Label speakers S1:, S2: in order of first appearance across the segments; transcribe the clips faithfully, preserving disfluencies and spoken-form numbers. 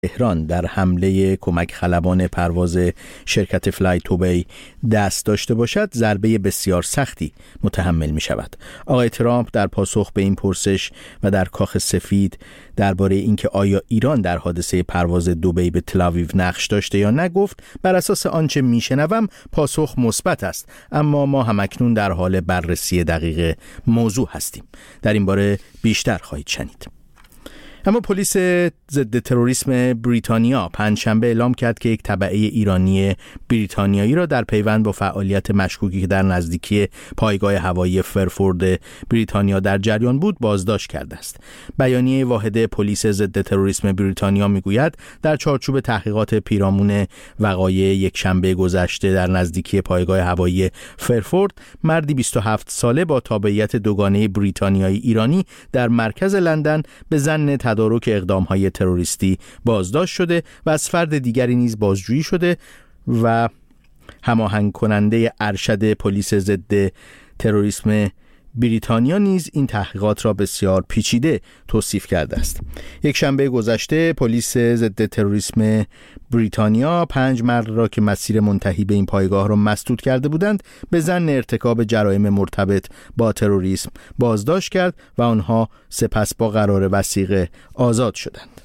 S1: تهران در حمله کمک خلبان پرواز شرکت فلای دوبی دست داشته باشد ضربه بسیار سختی متحمل می شود. آقای ترامپ در پاسخ به این پرسش و در کاخ سفید درباره اینکه آیا ایران در حادثه پرواز دوبی به تل‌آویو نقش داشته یا نه گفت بر اساس آنچه میشنوم پاسخ مثبت است، اما ما همکنون در حال بررسی دقیق موضوع هستیم. در این باره بیشتر خواهید شنید. اما پلیس ضد تروریسم بریتانیا پنجشنبه اعلام کرد که یک تبعه ایرانی بریتانیایی را در پیوند با فعالیت مشکوکی که در نزدیکی پایگاه هوایی فرفورد بریتانیا در جریان بود بازداشت کرده است. بیانیه واحد پلیس ضد تروریسم بریتانیا میگوید در چارچوب تحقیقات پیرامون وقایع یک شنبه گذشته در نزدیکی پایگاه هوایی فرفورد، مردی بیست و هفت ساله با تابعیت دوگانه بریتانیایی ایرانی در مرکز لندن به ظن تدارک اقدام‌های تروریستی بازداشت شده و از فرد دیگری نیز بازجویی شده و هماهنگ کننده ارشد پلیس ضد تروریسم بریتانیا نیز این تحقیقات را بسیار پیچیده توصیف کرده است. یک شنبه گذشته پلیس ضد تروریسم بریتانیا پنج مرد را که مسیر منتهی به این پایگاه را مسدود کرده بودند به ظن ارتکاب جرایم مرتبط با تروریسم بازداشت کرد و آنها سپس با قرار وثیقه آزاد شدند.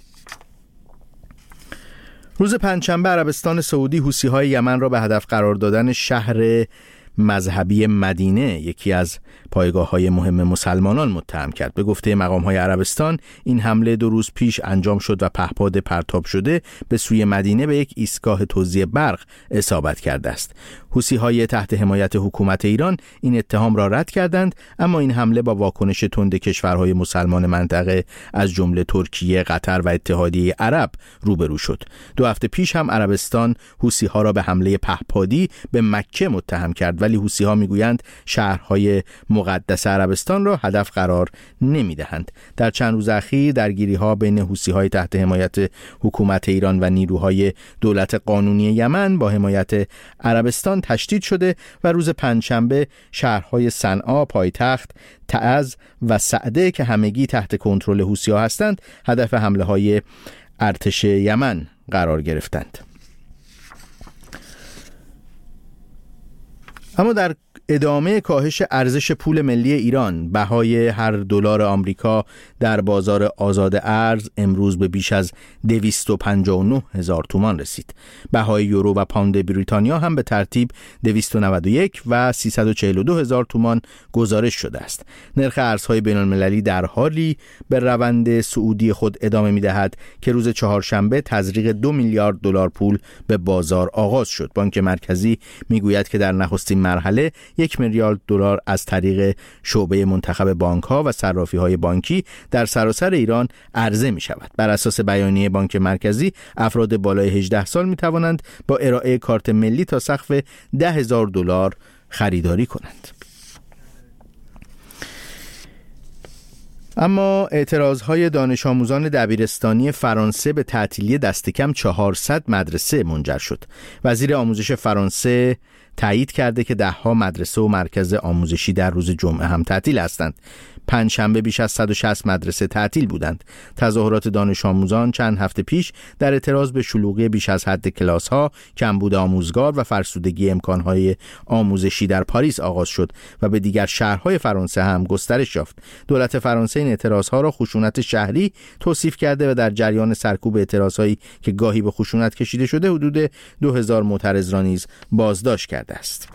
S1: روز پنجشنبه عربستان سعودی حوثی‌های یمن را به هدف قرار دادن شهر مذهبی مدینه، یکی از پایگاه‌های مهم مسلمانان، متهم کرد. به گفته مقام‌های عربستان این حمله دو روز پیش انجام شد و پهپاد پرتاب شده به سوی مدینه به یک ایستگاه توزیع برق اصابت کرده است. حوثی‌های تحت حمایت حکومت ایران این اتهام را رد کردند، اما این حمله با واکنش تند کشورهای مسلمان منطقه از جمله ترکیه، قطر و اتحادیه عرب روبرو شد. دو هفته پیش هم عربستان حوثی‌ها را به حمله پهپادی به مکه متهم کرد، ولی حوثی‌ها میگویند شهرهای مقدس عربستان را هدف قرار نمیدهند. در چند روز اخیر درگیری‌ها بین حوثی‌های تحت حمایت حکومت ایران و نیروهای دولت قانونی یمن با حمایت عربستان تشدید شده و روز پنجشنبه شهرهای صنعا پایتخت، تعز و سعده که همگی تحت کنترل حوثی‌ها هستند هدف حمله‌های ارتش یمن قرار گرفتند. اما در ادامه کاهش ارزش پول ملی ایران، بهای هر دلار آمریکا در بازار آزاد ارز امروز به بیش از دویست و پنجاه و نه هزار تومان رسید. بهای یورو و پوند بریتانیا هم به ترتیب دویست و نود و یک و سیصد و چهل و دو هزار تومان گزارش شده است. نرخ ارزهای بین المللی در حالی به روند صعودی خود ادامه می‌دهد که روز چهارشنبه تزریق دو میلیارد دلار پول به بازار آغاز شد. بانک مرکزی میگوید که در نخستین مرحله یک میلیارد دلار از طریق شعبه منتخب بانک‌ها و صرافی‌های بانکی در سراسر ایران عرضه می‌شود. بر اساس بیانیه بانک مرکزی، افراد بالای هجده سال می‌توانند با ارائه کارت ملی تا سقف ده هزار دلار خریداری کنند. اما اعتراضهای دانش آموزان دبیرستانی فرانسه به تعطیلی دست کم چهارصد مدرسه منجر شد. وزیر آموزش فرانسه تایید کرده که ده‌ها مدرسه و مرکز آموزشی در روز جمعه هم تعطیل هستند. پنجشنبه بیش از صد و شصت مدرسه تعطیل بودند. تظاهرات دانش آموزان چند هفته پیش در اعتراض به شلوغی بیش از حد کلاس‌ها، کمبود آموزگار و فرسودگی امکان‌های آموزشی در پاریس آغاز شد و به دیگر شهرهای فرانسه هم گسترش یافت. دولت فرانسه این اعتراض‌ها را خشونت شهری توصیف کرده و در جریان سرکوب اعتراض‌هایی که گاهی به خشونت کشیده شده حدود دو هزار معترض را نیز بازداشت کرده است.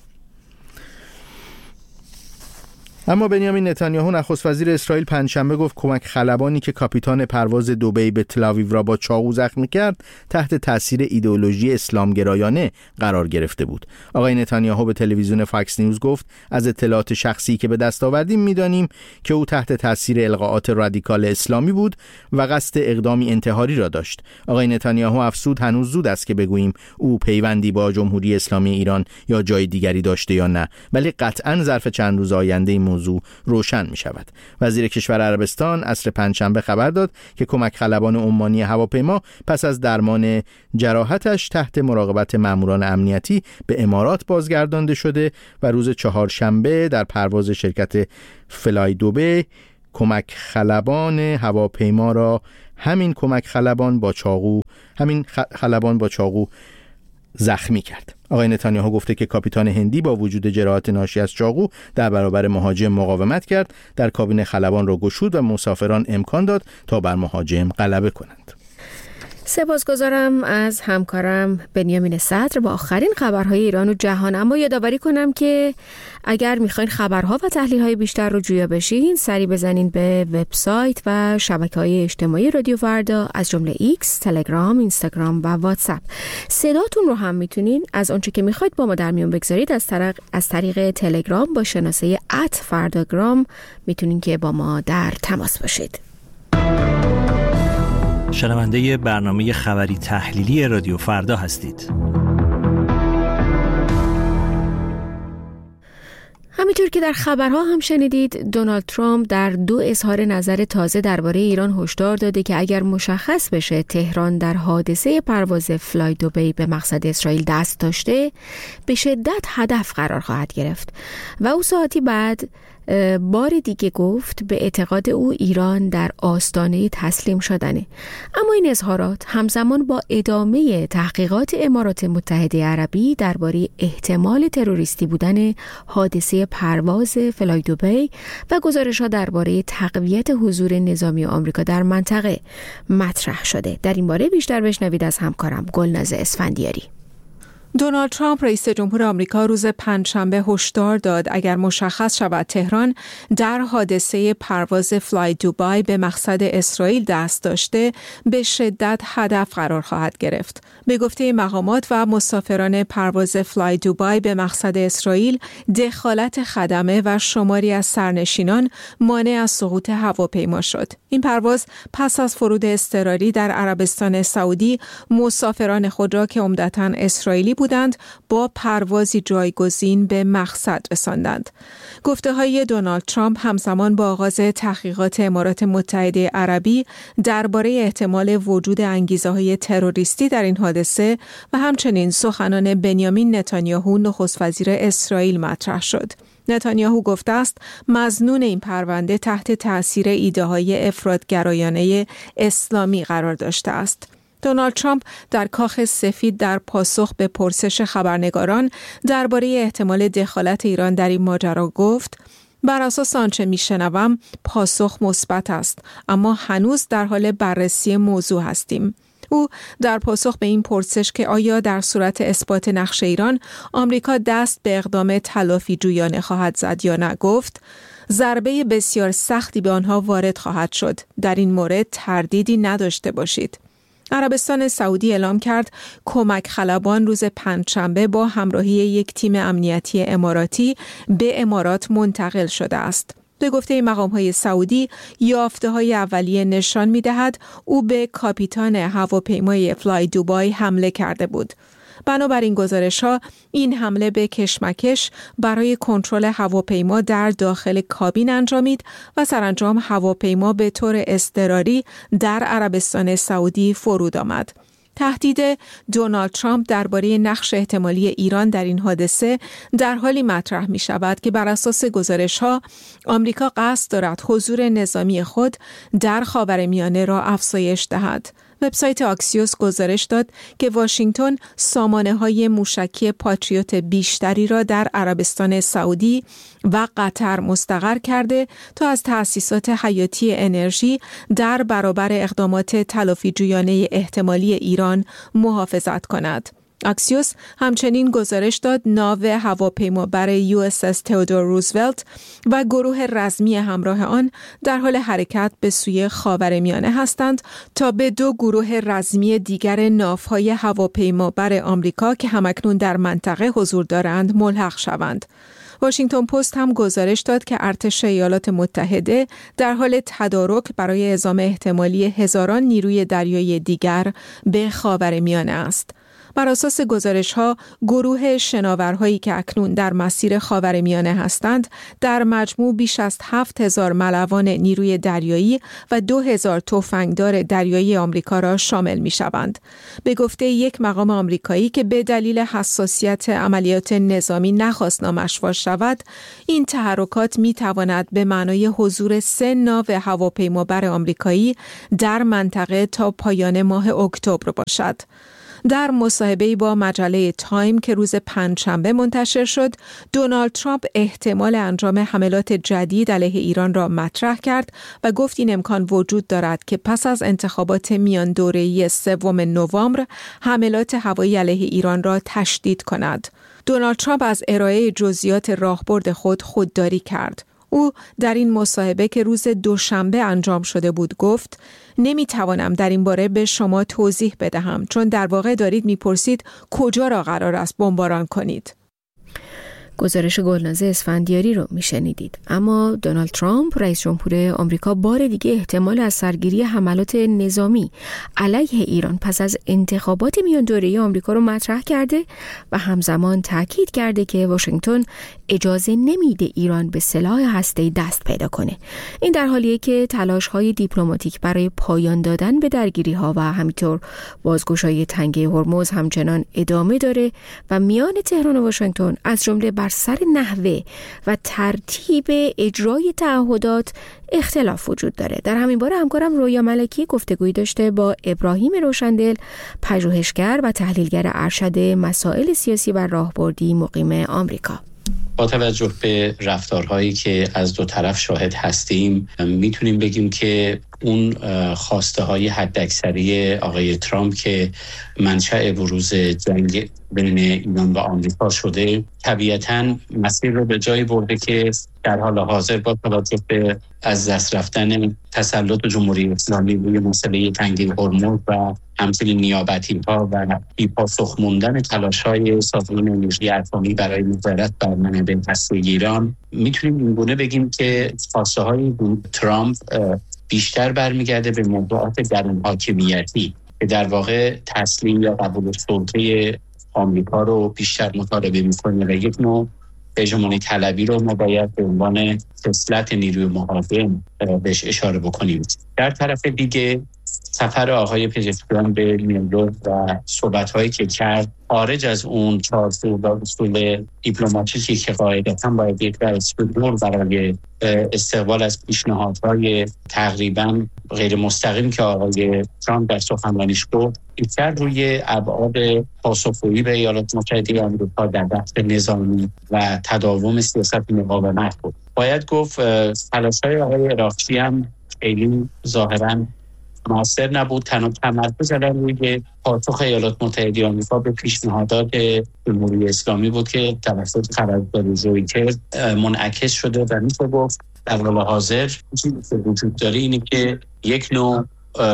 S1: اما بنیامین نتانیاهو نخست وزیر اسرائیل پنجشنبه گفت کمک خلبانی که کاپیتان پرواز دوبی به تل‌آویو را با چاقو زخمی کرد تحت تاثیر ایدئولوژی اسلامگرایانه قرار گرفته بود. آقای نتانیاهو به تلویزیون فاکس نیوز گفت از اطلاعات شخصی که به دست آوردیم می‌دانیم که او تحت تاثیر القاءات رادیکال اسلامی بود و قصد اقدامی انتحاری را داشت. آقای نتانیاهو افزود هنوز زود است که بگوییم او پیوندی با جمهوری اسلامی ایران یا جای دیگری داشته یا نه، ولی قطعاً ظرف چند روز آینده موضوع روشن می شود. وزیر کشور عربستان عصر پنجشنبه خبر داد که کمک خلبان عمانی هواپیما پس از درمان جراحتش تحت مراقبت ماموران امنیتی به امارات بازگردانده شده و روز چهارشنبه در پرواز شرکت فلای دوبی کمک خلبان هواپیما را همین کمک خلبان با چاقو همین خلبان با چاقو زخمی کرد. آقای نتانیاهو گفته که کاپیتان هندی با وجود جراحات ناشی از چاقو در برابر مهاجم مقاومت کرد، در کابین خلبان را گشود و مسافران امکان داد تا بر مهاجم غلبه کنند.
S2: سپاسگزارم از همکارم بنیامین صدر با آخرین خبرهای ایران و جهان. اما یادآوری کنم که اگر میخواین خبرها و تحلیل‌های بیشتر رو جویا بشین، سری بزنین به وبسایت و شبکه‌های اجتماعی رادیو فردا از جمله ایکس، تلگرام، اینستاگرام و واتساپ. صداتون رو هم میتونین از اونچه که میخواید با ما در میون بگذارید از طریق از طریق تلگرام با شناسه ات فرداگرام میتونین که با ما در تماس باشید.
S3: شنونده برنامه خبری تحلیلی رادیو فردا هستید.
S2: همینطور که در خبرها هم شنیدید، دونالد ترامپ در دو اظهار نظر تازه درباره ایران هشدار داده که اگر مشخص بشه تهران در حادثه پرواز فلای دوبی به مقصد اسرائیل دست داشته، به شدت هدف قرار خواهد گرفت. و او ساعتی بعد بار دیگه گفت به اعتقاد او ایران در آستانه تسلیم شدنه. اما این اظهارات همزمان با ادامه تحقیقات امارات متحده عربی درباره احتمال تروریستی بودن حادثه پرواز فلای دوبی و گزارش‌ها درباره تقویت حضور نظامی آمریکا در منطقه مطرح شده. در این باره بیشتر بشنوید از همکارم گلناز اسفندیاری.
S4: دونالد ترامپ رئیس جمهور آمریکا روز پنجشنبه هشدار داد اگر مشخص شود تهران در حادثه پرواز فلای دوبی به مقصد اسرائیل دست داشته، به شدت هدف قرار خواهد گرفت. به گفته مقامات و مسافران پرواز فلای دوبی به مقصد اسرائیل، دخالت خدمه و شماری از سرنشینان مانع از سقوط هواپیما شد. این پرواز پس از فرود اضطراری در عربستان سعودی مسافران خود را که عمدتاً اسرائیلی بودند با پروازی جایگزین به مقصد رساندند. گفته‌های دونالد ترامپ همزمان با آغاز تحقیقات امارات متحده عربی درباره احتمال وجود انگیزه‌های تروریستی در این حادثه و همچنین سخنان بنیامین نتانیاهو نخست وزیر اسرائیل مطرح شد. نتانیاهو گفته است مظنون این پرونده تحت تأثیر ایده‌های افراط‌گرایانه اسلامی قرار داشته است. دونالد ترامپ در کاخ سفید در پاسخ به پرسش خبرنگاران درباره احتمال دخالت ایران در این ماجرا گفت: بر اساس آنچه میشنوم پاسخ مثبت است، اما هنوز در حال بررسی موضوع هستیم. او در پاسخ به این پرسش که آیا در صورت اثبات نقش ایران آمریکا دست به اقدام تلافی جویانه خواهد زد یا نه گفت: ضربه بسیار سختی به آنها وارد خواهد شد. در این مورد تردیدی نداشته باشید. عربستان سعودی اعلام کرد کمک خلبان روز پنجشنبه با همراهی یک تیم امنیتی اماراتی به امارات منتقل شده است. به گفته مقام‌های سعودی، یافته‌های اولیه نشان می‌دهد او به کاپیتان هواپیمای فلای دوبی حمله کرده بود. بنابراین گزارش‌ها این حمله به کشمکش برای کنترل هواپیما در داخل کابین انجامید و سرانجام هواپیما به طور اضطراری در عربستان سعودی فرود آمد. تهدید دونالد ترامپ درباره نقش احتمالی ایران در این حادثه در حالی مطرح می شود که بر اساس گزارش‌ها آمریکا قصد دارد حضور نظامی خود در خاورمیانه را افزایش دهد. وبسایت آکسیوس گزارش داد که واشنگتن سامانه‌های موشکی پاتریوت بیشتری را در عربستان سعودی و قطر مستقر کرده تا از تأسیسات حیاتی انرژی در برابر اقدامات تلافی‌جویانه احتمالی ایران محافظت کند. اکسیوس همچنین گزارش داد ناو هواپیمابر یو اس اس تئودور روزولت و گروه رزمی همراه آن در حال حرکت به سوی خاورمیانه هستند تا به دو گروه رزمی دیگر ناوهای هواپیمابر آمریکا که همکنون در منطقه حضور دارند ملحق شوند. واشنگتن پست هم گزارش داد که ارتش ایالات متحده در حال تدارک برای اعزام احتمالی هزاران نیروی دریایی دیگر به خاورمیانه است. بر اساس گزارش‌ها، گروه شناورهایی که اکنون در مسیر خاورمیانه هستند، در مجموع بیش از هفت هزار ملوان نیروی دریایی و دو هزار تفنگدار دریایی آمریکا را شامل می‌شوند. به گفته یک مقام آمریکایی که به دلیل حساسیت عملیات نظامی نخواست نامش فاش شود، این تحرکات می‌تواند به معنای حضور سه ناو هواپیمابر آمریکایی در منطقه تا پایان ماه اکتبر باشد. در مصاحبه‌ای با مجله تایم که روز پنجشنبه منتشر شد، دونالد ترامپ احتمال انجام حملات جدید علیه ایران را مطرح کرد و گفت این امکان وجود دارد که پس از انتخابات میان دوره‌ای سوم نوامبر حملات هوایی علیه ایران را تشدید کند. دونالد ترامپ از ارائه جزئیات راهبرد خود خودداری کرد. او در این مصاحبه که روز دوشنبه انجام شده بود گفت: نمیتوانم در این باره به شما توضیح بدهم، چون در واقع دارید میپرسید کجا را قرار است بمباران کنید.
S2: گزارش گلنازه اسفندیاری رو میشنیدید. اما دونالد ترامپ رئیس جمهور آمریکا بار دیگه احتمال از سرگیری حملات نظامی علیه ایران پس از انتخابات میان دوره‌ای آمریکا رو مطرح کرده و همزمان تاکید کرده که واشنگتن اجازه نمیده ایران به سلاح هسته‌ای دست پیدا کنه. این در حالیه که تلاش‌های دیپلماتیک برای پایان دادن به درگیری‌ها و همینطور بازگشایی تنگه هرمز همچنان ادامه داره و میان تهران و واشنگتن از جمله بر سر نحوه و ترتیب اجرای تعهدات اختلاف وجود داره. در همین باره همکارم رویا ملکی گفتگویی داشته با ابراهیم روشندل، پژوهشگر و تحلیلگر ارشد مسائل سیاسی و راهبردی مقیم آمریکا.
S5: با توجه به رفتارهایی که از دو طرف شاهد هستیم، میتونیم بگیم که اون خواسته های حداکثری آقای ترامپ که منشأ بروز جنگ بین ایران و آمریکا شده، طبیعتاً مسیر رو به جایی برده که در حال حاضر با توجه به از دست رفتن تسلط جمهوری اسلامی روی مسئله تنگه هرمز و همچنین نیابتی‌ها و بی‌پاسخ موندن تلاش‌های سازمان انرژی اتمی برای نظارت بر منابع هسته‌ای ایران، میتونیم اینگونه بگیم که خواسته‌های ترامپ بیشتر برمیگرده به موضوعات درون حاکمیتی که در واقع تسلیم یا قبول سلطه آمریکا رو بیشتر مطالبه میکنه و یک نوع هژمونی طلبی رو ما باید به عنوان خصلت نیروی مقاوم بهش اشاره بکنیم. در طرف دیگه سفر آقای پزشکیان به نیویورک و صحبت‌هایی که کرد خارج از اون چارچوب و اصول دیپلماتیکی که قاعدتاً باید یک دستور برای استقبال از پیشنهادهای تقریباً غیر مستقیم که آقای ترامپ در سخنرانیش گفت، بیشتر روی ابعاد پاسخگویی به ایالات متحده آمریکا در بحث نظامی و تداوم سیاست مقاومت بود. باید گفت تلاش‌های آقای عراقچی هم خیلی ظاهراً موثر نبود. تنها تمرکز کردن روی پاسخ ایالات متحده آمریکا به پیشنهادات جمهوری اسلامی بود که توسط خبرگزاری رویترز منعکس شده و میشه گفت در حال حاضر چیزی که وجود داره اینه که یک نوع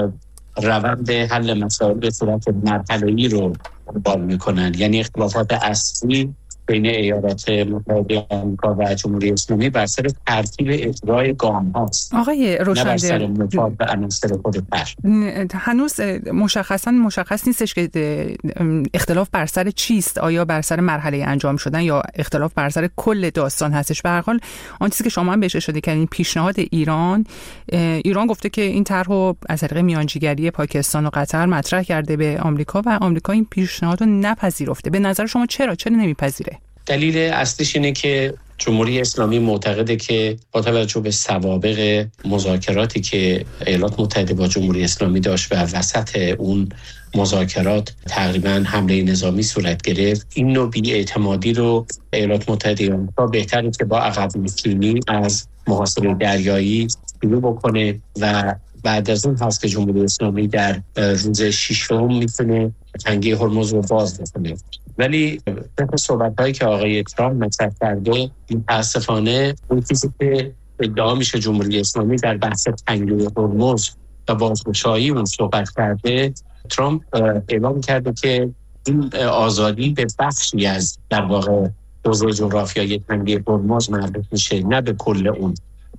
S5: روند حل مسائل به صورت مرحله‌ای رو دنبال میکنن، یعنی اختلافات اصلی بین ایالات متحده آمریکا و جمهوری اسلامی بر سر ترتیب اجرای گام هاست.
S6: آقای روشندل،
S5: نه بر سر مفاد و عناصر خود پر.
S6: هنوز مشخصا مشخص نیستش که اختلاف بر سر چیست، آیا بر سر مرحله انجام شدن یا اختلاف بر سر کل داستان هستش. به هر حال آن چیزی که شما هم بهش اشاره کردین، پیشنهاد ایران ایران گفته که این طرحو از طریق میانجیگری پاکستان و قطر مطرح کرده به آمریکا و آمریکا این پیشنهادو نپذیرفته. به نظر شما چرا چرا نمیپذیره؟
S5: دلیل اصلیش اینه که جمهوری اسلامی معتقده که با توجه به سوابق مذاکراتی که ایالات متحده با جمهوری اسلامی داشت و وسط اون مذاکرات تقریباً حمله نظامی صورت گرفت، این نوع بی‌اعتمادی رو ایالات متحده آمریکا بهتره که با عقب نشینی از محاصره دریایی شروع بکنه و بعد از اون هست که جمهوری اسلامی در روز ششم میتونه تنگه هرمز رو باز بکنه. ولی طبق صحبت‌هایی که آقای ترامپ مطرح کرده، متأسفانه اون چیزی که ادعا میشه جمهوری اسلامی در بحث تنگه هرمز و بازگشایی اون صحبت کرده، ترامپ اعلام کرده که این آزادی به بخشی از در واقع حوزه جغرافیایی تنگه هرمز مربوط میشه، نه به کل اون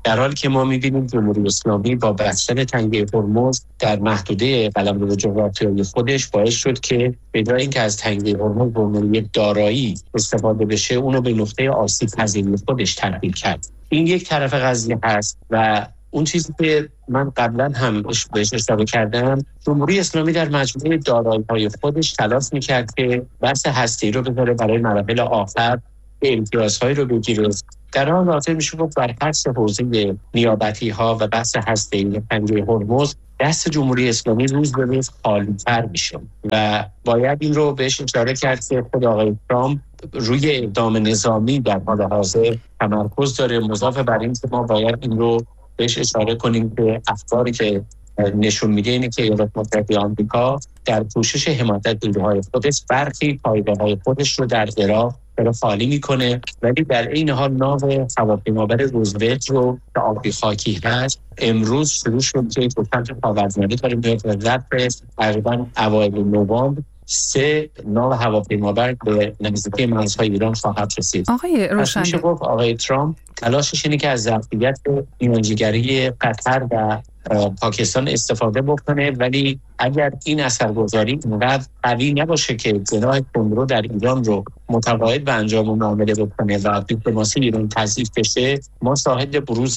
S5: در حالی که ما می‌بینیم جمهوری اسلامی با بستن تنگه هرمز در محدوده قلمرو جغرافیایی خودش باعث شد که به جای اینکه از تنگه هرمز به عنوان یک دارایی استفاده بشه، اونو به نقطه آسیب پذیری خودش تبدیل کرد. این یک طرف قضیه هست و اون چیزی که من قبلا هم بهش اشاره کردم، جمهوری اسلامی در مجموعه دارایی‌های خودش تلاش می‌کرد که بحث هسته‌ای رو بذاره برای مراحل آخر، امتیازهای رو بگیره. در حال حاضر میشه گفت بر فرض حوزه نیابتی‌ها و بحث هسته‌ای تنگه هرمز دست جمهوری اسلامی روز به روز خالی‌تر میشه و باید این رو بهش اشاره کرد که خود آقای ترامپ روی اقدام نظامی در حال حاضر تمرکز داره. مضاف بر این که ما باید این رو بهش اشاره کنیم که افکاری که نشون میده اینه که ایالات متحده آمریکا در کوشش حمایت نیروهای خودش برخی پایگاه‌های خودش رو در عراق رو خالی میکنه، ولی در این حال ناو هواپیمابر روزولت رو که آبی خاکی هست امروز شروع شد که گفتن که پاورزنده داره میاد و ظرف تقریبا اوایل نوامبر سه ناو هواپیمابر به نزدیکی مرزهای ایران خواهد رسید.
S6: آقای روشنده،
S5: آقای ترامپ تلاشش اینه که از ظرفیت میانجیگری قطر و پاکستان استفاده بکنه، ولی اگر این اثرگذاری اونقدر قوی نباشه که جناح تندرو در ایران رو متقاعد به انجام معامله بکنه و دیپلماسی ایران تضعیف بشه، ما شاهد بروز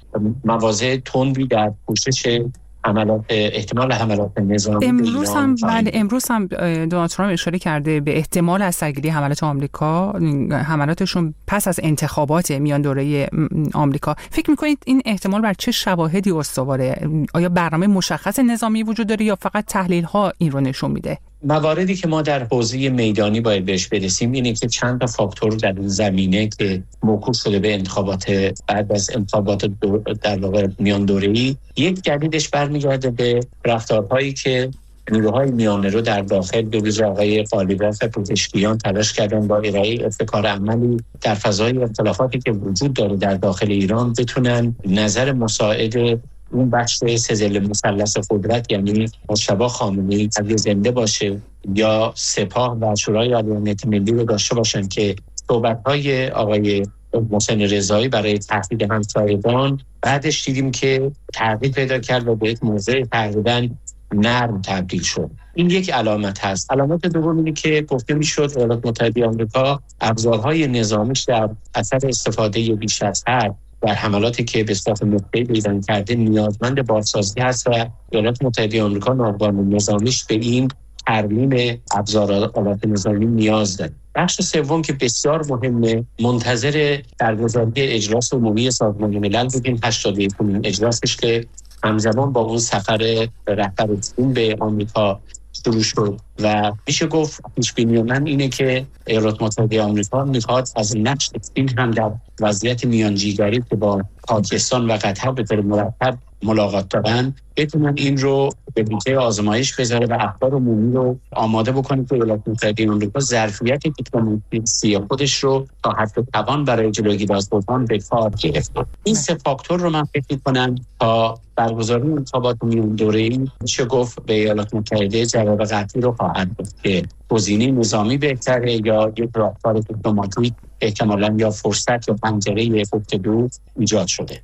S5: مواضع تندی در پوشش حملات احتمال حملات نظامی
S6: امروز هم بله امروز هم دونالد ترامپ اشاره کرده به احتمال از سرگیری حملات آمریکا، حملاتشون پس از انتخابات میان دوره آمریکا. فکر می‌کنید این احتمال بر چه شواهدی استواره؟ آیا برنامه مشخص نظامی وجود داره یا فقط تحلیل‌ها این رو نشون میده؟
S5: مواردی که ما در حوزه میدانی باید بهش برسیم اینه که چند تا فاکتور در این زمینه که موکول شده به انتخابات بعد از انتخابات در واقع میان دوره‌ای، یک جدیدش برمیگرده به رفتارهایی که نیروهای میانه رو در داخل به ویژه آقای قالیباف پزشکیان تلاش کردن با ارائه ابتکار عملی در فضای اختلافاتی که وجود داره در داخل ایران بتونن نظر مساعد اون بخش سلسله مثلث قدرت، یعنی مجتبی خامنه‌ای اگه زنده باشه یا سپاه و شورای عالی امنیت ملی رو داشته باشن که صحبت‌های آقای محسن رضایی برای تهدید همسایگان بعدش دیدیم که تغییر پیدا کرد و به یک موضع تقریباً نرم تبدیل شد. این یک علامت هست. علامت دوم اینه که گفته میشد ایالات متحده آمریکا ابزارهای نظامیش در اثر استفاده بیش از حد در حملاتی که به صورت نقطه‌ای ایران کرده نیازمند بازسازی هست و ایالات متحده آمریکا ناوگان نظامیش به این ترمیم ابزارات نظامی نیاز داره. بخش سوم که بسیار مهمه، منتظر برگزاری اجلاس عمومی سازمان ملل بودیم، هشتاد و یکمین اجلاسش که همزمان با اون سفر رهبر چین به آمریکا شروع شد و میشه گفت پیش‌بینی من اینه که ایالات متحده آمریکا میخواد از نقش چین هم در وضعیت میانجیگری که با پاکستان و قطر به طور مرتب ملاقات دارن بتونن این رو به بوته آزمایش بذاره و اخبار عمومی رو آماده بکنه که ایالات متحده آمریکا ظرفیت دیپلماسی خودش رو تا حد توان برای جلوگیری از بحران به کار گرفته. این سه فاکتور رو من فکر می‌کنم تا برگزاری انتخابات میان دوره‌ای میشه گفت به ایالات متحده جواب قطعی رو خواهد داد که گزینه نظامی بهتره یا یک راهکار دیپلماتیک احتمالاً یا فرصت یا پنجره گفتگو ایجاد شده.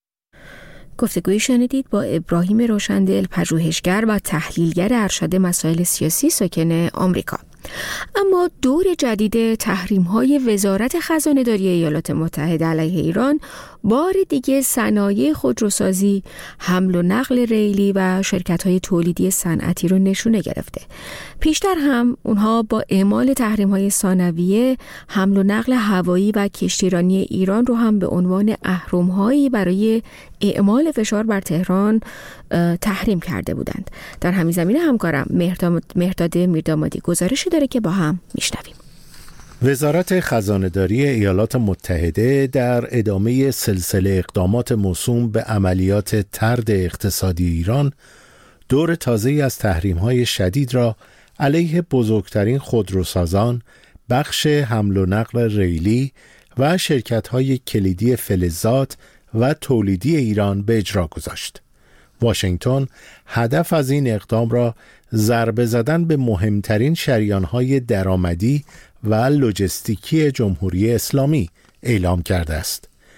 S2: گفتگوی شنیدید با ابراهیم روشندل، پژوهشگر و تحلیلگر ارشد مسائل سیاسی ساکن آمریکا. اما دور جدید تحریم‌های وزارت خزانه‌داری ایالات متحده علیه ایران بار دیگه صنایع خودروسازی، حمل و نقل ریلی و شرکت‌های تولیدی صنعتی رو نشونه گرفته. پیشتر هم اونها با اعمال تحریم‌های ثانویه حمل و نقل هوایی و کشتیرانی ایران رو هم به عنوان اهرم‌هایی برای اعمال فشار بر تهران تحریم کرده بودند. در همین زمینه همکارم مهرداد میردامادی گزارشی داره که با هم میشنویم.
S1: وزارت خزانه‌داری ایالات متحده در ادامه سلسله اقدامات موسوم به عملیات طرد اقتصادی ایران دور تازه‌ای از تحریم‌های شدید را علیه بزرگترین خودروسازان، بخش حمل و نقل ریلی و شرکت‌های کلیدی فلزات و تولیدی ایران به اجرا گذاشت. واشنگتن هدف از این اقدام را ضربه زدن به مهمترین شریان‌های درآمدی و لوجستیکی جمهوری اسلامی اعلام کرده است.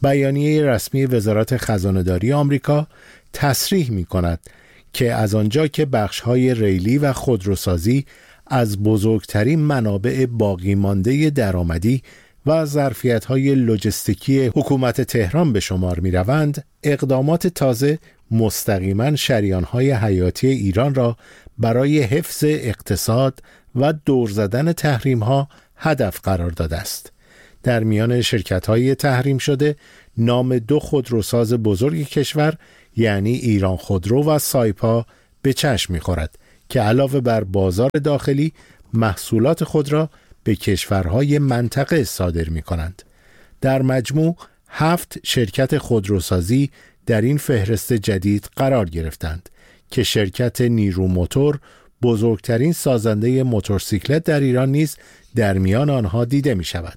S7: بیانیه رسمی وزارت خزانه‌داری آمریکا تصریح می‌کند که از آنجا که بخش‌های ریلی و خودروسازی از بزرگترین منابع باقی مانده درآمدی و ظرفیت‌های لوجستیکی حکومت تهران به شمار می‌روند، اقدامات تازه مستقیما شریان‌های حیاتی ایران را برای حفظ اقتصاد و دور زدن تحریم‌ها هدف قرار داده است. در میان شرکت‌های تحریم شده نام دو خودروساز بزرگ کشور یعنی ایران خودرو و سایپا به چشم می‌خورد که علاوه بر بازار داخلی محصولات خود را به کشورهای منطقه صادر می‌کنند. در مجموع هفت شرکت خودروسازی در این فهرست جدید قرار گرفتند که شرکت نیرو موتور بزرگترین سازنده موتورسیکلت در ایران نیز در میان آنها دیده می شود.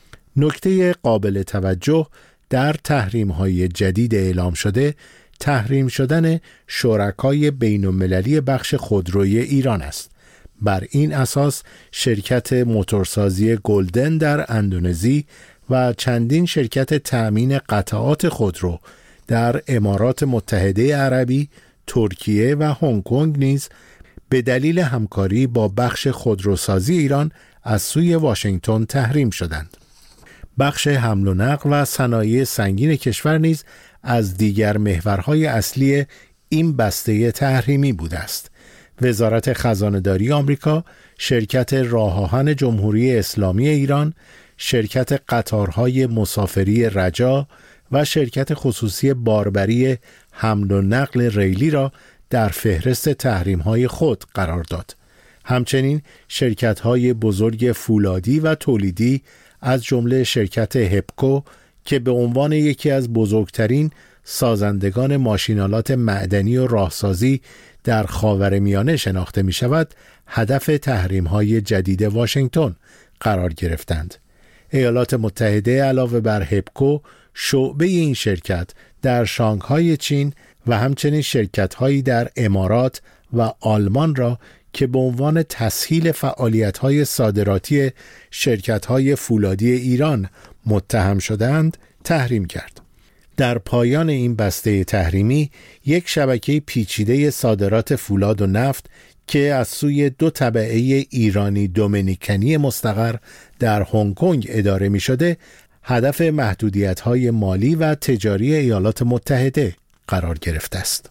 S7: نکته قابل توجه در تحریم‌های جدید اعلام شده تحریم شدن شرکای بین‌المللی بخش خودرویی ایران است. بر این اساس شرکت موتورسازی گلدن در اندونزی و چندین شرکت تأمین قطعات خودرو در امارات متحده عربی، ترکیه و هنگ کنگ نیز به دلیل همکاری با بخش خودروسازی ایران از سوی واشنگتن تحریم شدند. بخش حمل و نقل و صنایع سنگین کشور نیز از دیگر محورهای اصلی این بسته تحریمی بوده است. وزارت خزانه‌داری آمریکا، شرکت راه آهن جمهوری اسلامی ایران، شرکت قطارهای مسافری رجا و شرکت خصوصی باربری حمل و نقل ریلی را در فهرست تحریم‌های خود قرار داد. همچنین شرکت‌های بزرگ فولادی و تولیدی از جمله شرکت هپکو که به عنوان یکی از بزرگترین سازندگان ماشینالات معدنی و راهسازی در خاورمیانه شناخته می شود، هدف تحریم‌های جدید واشنگتن قرار گرفتند. ایالات متحده علاوه بر هپکو، شعبه این شرکت در شانگهای چین و همچنین شرکت‌هایی در امارات و آلمان را که به عنوان تسهیل فعالیت‌های صادراتی شرکت‌های فولادی ایران متهم شدند، تحریم کرد. در پایان این بسته تحریمی، یک شبکه پیچیده صادرات فولاد و نفت که از سوی دو تبعه ایرانی دومینیکنی مستقر در هنگ کنگ اداره می شده، هدف محدودیت‌های مالی و تجاری ایالات متحده قرار گرفته است.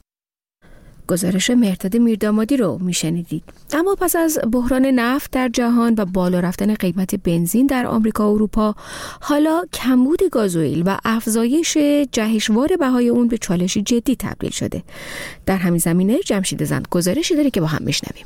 S2: گزارش مهرداد میردامادی رو میشنیدید. اما پس از بحران نفت در جهان و بالا رفتن قیمت بنزین در آمریکا و اروپا، حالا کمبود گازوئیل و افزایش جهشوار بهای اون به چالشی جدی تبدیل شده. در همین زمینه جمشید زند گزارشی داره که با هم بشنویم.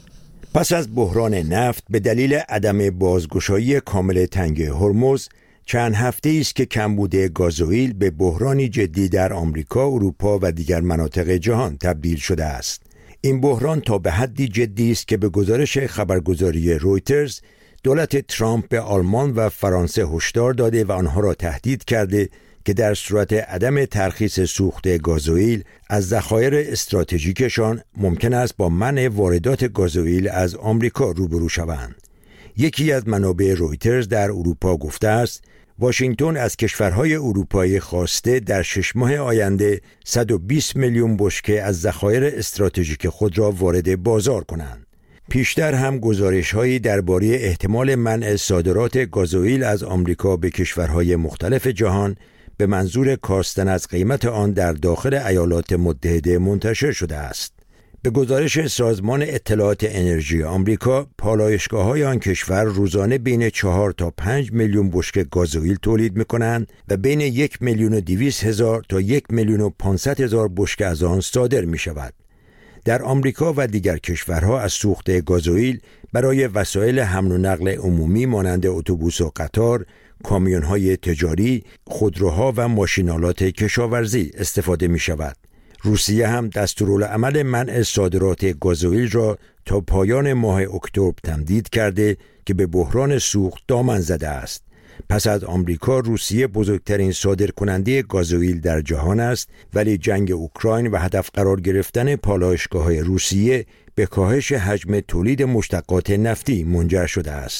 S8: پس از بحران نفت به دلیل عدم بازگشایی کامل تنگه هرمز، چند هفته است که کمبود گازوئیل به بحرانی جدی در آمریکا، اروپا و دیگر مناطق جهان تبدیل شده است. این بحران تا به حدی جدی است که به گزارش خبرگزاری رویترز، دولت ترامپ به آلمان و فرانسه هشدار داده و آنها را تهدید کرده که در صورت عدم ترخیص سوخت گازوئیل از ذخایر استراتژیکشان ممکن است با منع واردات گازوئیل از آمریکا روبرو شوند. یکی از منابع رویترز در اروپا گفته است واشنگتن از کشورهای اروپایی خواسته در شش ماه آینده صد و بیست میلیون بشکه از ذخایر استراتژیک خود را وارد بازار کنند. پیشتر هم گزارش‌هایی درباره احتمال منع صادرات گازوئیل از آمریکا به کشورهای مختلف جهان به منظور کاستن از قیمت آن در داخل ایالات متحده منتشر شده است. به گزارش سازمان اطلاعات انرژی آمریکا، پالایشگاه‌های آن کشور روزانه بین چهار تا پنج میلیون بشکه گازوئیل تولید می‌کنند و بین یک میلیون و دویست هزار تا یک میلیون و پانصد هزار بشکه از آن صادر می‌شود. در آمریکا و دیگر کشورها از سوخت گازوئیل برای وسایل حمل و نقل عمومی مانند اتوبوس و قطار، کامیون‌های تجاری، خودروها و ماشینالات کشاورزی استفاده می‌شود. روسیه هم دستورالعمل منع صادرات گازوئیل را تا پایان ماه اکتبر تمدید کرده که به بحران سوخت دامن زده است. پس از آمریکا، روسیه بزرگترین صادرکننده گازوئیل در جهان است، ولی جنگ اوکراین و هدف قرار گرفتن پالایشگاه‌های روسیه به کاهش حجم تولید مشتقات نفتی منجر شده است.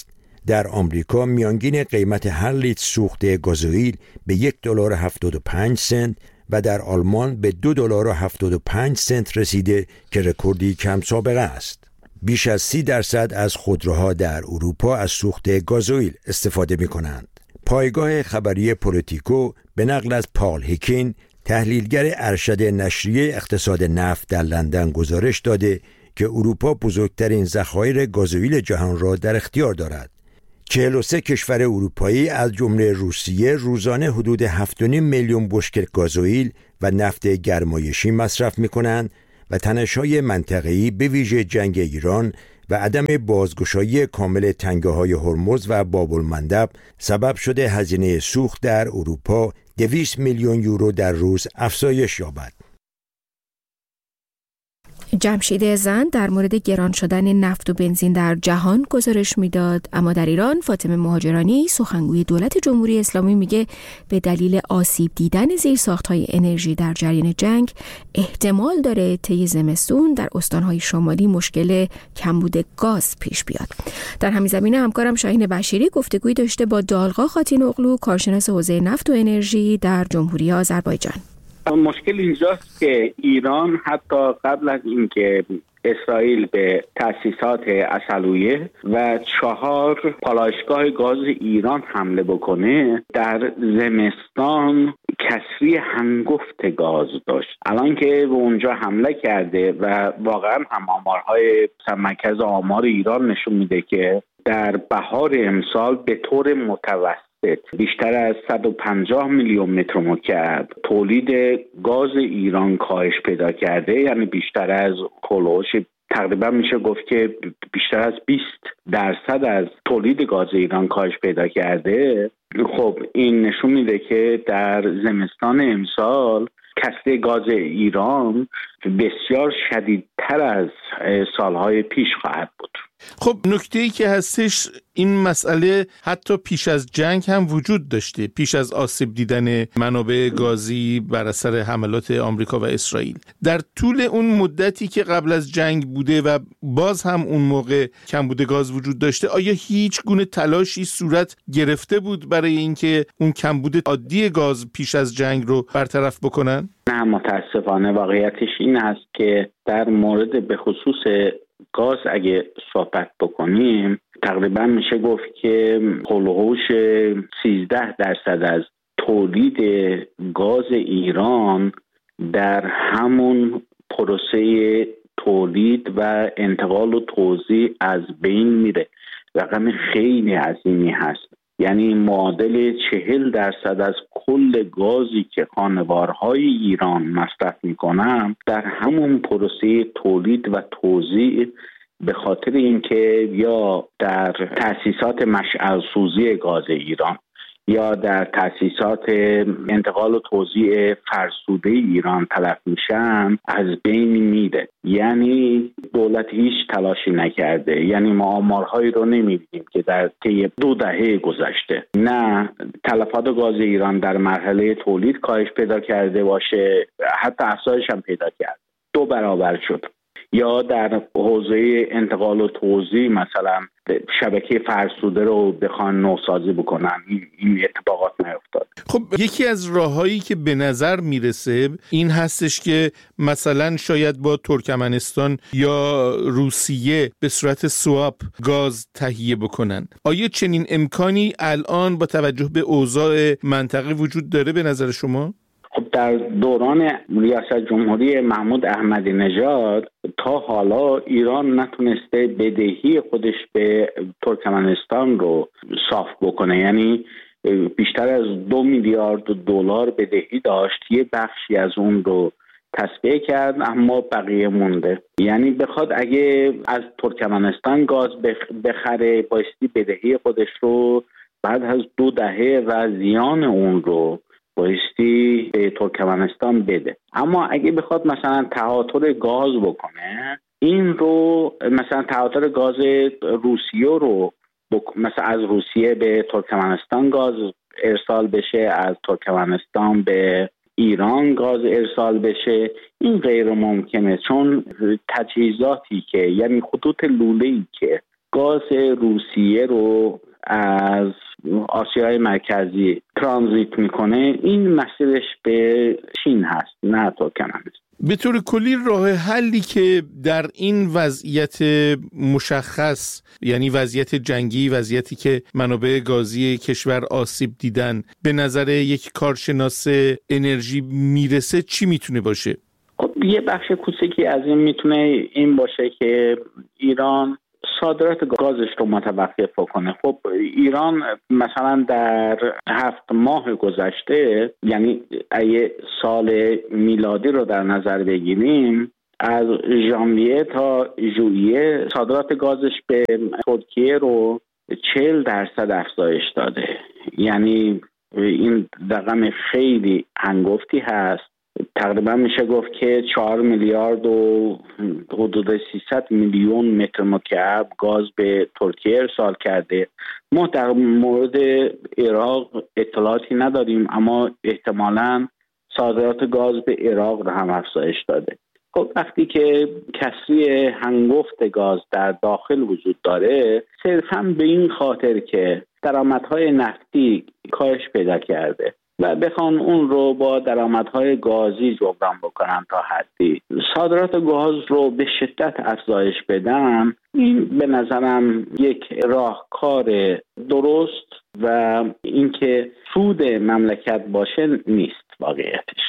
S8: در آمریکا میانگین قیمت هر لیتر سوخت گازوئیل به یک دلار و هفتاد و پنج سنت و در آلمان به دو دلار و هفتاد و پنج سنت رسیده که رکوردی کم سابقه است. بیش از سی درصد از خودروها در اروپا از سوخت گازوئیل استفاده می کنند. پایگاه خبری پولیتیکو به نقل از پال هیکین، تحلیلگر ارشد نشریه اقتصاد نفت در لندن گزارش داده که اروپا بزرگترین ذخایر گازوئیل جهان را در اختیار دارد. چهل و سه کشور اروپایی از جمله روسیه روزانه حدود هفت و نیم میلیون بشکه گازوئیل و نفت گرمایشی مصرف می‌کنند و تنش‌های منطقه‌ای به ویژه جنگ ایران و عدم بازگشایی کامل تنگه‌های هرمز و باب المندب سبب شده هزینه سوخت در اروپا دویست میلیون یورو در روز افزایش یابد.
S2: جمشید زند در مورد گران شدن نفت و بنزین در جهان گزارش میداد، اما در ایران فاطمه مهاجرانی سخنگوی دولت جمهوری اسلامی میگه به دلیل آسیب دیدن زیرساخت‌های انرژی در جریان جنگ احتمال داره طی زمستون در استان‌های شمالی مشکل کمبود گاز پیش بیاد. در همین زمینه همکارم شاهین بشیری گفتگویی داشته با دالغا خاتین اغلو، کارشناس حوزه نفت و انرژی در جمهوری آذربایجان.
S9: مشکل اینجاست که ایران حتی قبل از اینکه اسرائیل به تأسیسات عسلویه و چهار پالایشگاه گاز ایران حمله بکنه، در زمستان کسری هنگفت گاز داشت. الان که به اونجا حمله کرده و واقعا هم آمارهای مرکز آمار ایران نشون میده که در بهار امسال به طور متوسط بیشتر از صد و پنجاه میلیون متر مکعب تولید گاز ایران کاهش پیدا کرده، یعنی بیشتر از کلوش تقریبا میشه گفت که بیشتر از بیست درصد از تولید گاز ایران کاهش پیدا کرده. خب این نشون میده که در زمستان امسال کسری گاز ایران بسیار شدیدتر از سالهای پیش خواهد بود.
S1: خب نکته‌ای که هستش این مسئله حتی پیش از جنگ هم وجود داشته، پیش از آسیب دیدن منابع گازی بر اثر حملات آمریکا و اسرائیل. در طول اون مدتی که قبل از جنگ بوده و باز هم اون موقع کمبود گاز وجود داشته، آیا هیچ گونه تلاشی صورت گرفته بود برای اینکه اون کمبود عادی گاز پیش از جنگ رو برطرف بکنن؟
S9: نه، متاسفانه واقعیتش این هست که در مورد به خصوص گاز اگه صحبت بکنیم، تقریبا میشه گفت که هولوش سیزده درصد از تولید گاز ایران در همون پروسه تولید و انتقال و توزیع از بین میره. رقم خیلی عظیمی هست، یعنی معادل چهل درصد از کل گازی که خانوارهای ایران مصرف میکنن در همون پروسه تولید و توزیع، به خاطر اینکه یا در تأسیسات مشعل سوزی گاز ایران یا در تأسیسات انتقال و توزیع فرسوده ایران تلف میشن، از بین میره. یعنی دولت هیچ تلاشی نکرده. یعنی ما آمارهایی رو نمیبینیم که در طی دو دهه گذشته نه تلفات گاز ایران در مرحله تولید کاهش پیدا کرده باشه، حتی افزایش هم پیدا کرد، دو برابر شد. یا در حوزه انتقال و توزیع مثلا شبکه فرسوده رو بخوان نوسازی بکنن، این اتفاقات نیفتاد.
S1: خب یکی از راههایی که به نظر میرسه این هستش که مثلا شاید با ترکمنستان یا روسیه به صورت سواپ گاز تهیه بکنن. آیا چنین امکانی الان با توجه به اوضاع منطقه وجود داره به نظر شما؟
S9: خب در دوران ریاست جمهوری محمود احمدی نژاد تا حالا ایران نتونسته بدهی خودش به ترکمنستان رو صاف بکنه. یعنی بیشتر از دو میلیارد دلار بدهی داشت، یه بخشی از اون رو تصفیه کرد اما بقیه مونده. یعنی بخواد اگه از ترکمنستان گاز بخره بایستی بدهی خودش رو بعد از دو دهه و زیان اون رو بایستی به ترکمنستان بده. اما اگه بخواد مثلا تهاتر گاز بکنه، این رو مثلا تهاتر گاز روسیه رو بک... مثلا از روسیه به ترکمنستان گاز ارسال بشه، از ترکمنستان به ایران گاز ارسال بشه، این غیر ممکنه، چون تجهیزاتی که یعنی خطوط لوله‌ای که گاز روسیه رو از آسیای مرکزی ترانزیت میکنه، این مسیرش به چین هست نه ترکمنستان.
S10: به طور کلی راه حلی که در این وضعیت مشخص، یعنی وضعیت جنگی، وضعیتی که منابع گازی کشور آسیب دیدن، به نظر یک کارشناس انرژی میرسه چی میتونه باشه؟
S9: خب یه بخش کوچکی از این میتونه این باشه که ایران صادرات گازش رو متوقف کنه. خب ایران مثلا در هفت ماه گذشته، یعنی اگه سال میلادی رو در نظر بگیریم، از ژانویه تا ژوئیه صادرات گازش به ترکیه رو چهل درصد افزایش داده. یعنی این رقم خیلی هنگفتی هست. تقریبا میشه گفت که چهار میلیارد و حدود سیصد میلیون متر مکعب گاز به ترکیه ارسال کرده. ما در مورد عراق اطلاعاتی نداریم، اما احتمالاً صادرات گاز به عراق رو هم افزایش داده. خب وقتی که کسری هنگفت گاز در داخل وجود داره، صرفاً به این خاطر که درآمدهای نفتی کاهش پیدا کرده و بخوان اون رو با درآمدهای گازی جبران بکنن تا حدی، صادرات گاز رو به شدت افزایش بدن، این به نظرم یک راهکار درست و اینکه سود مملکت باشه نیست واقعیتش.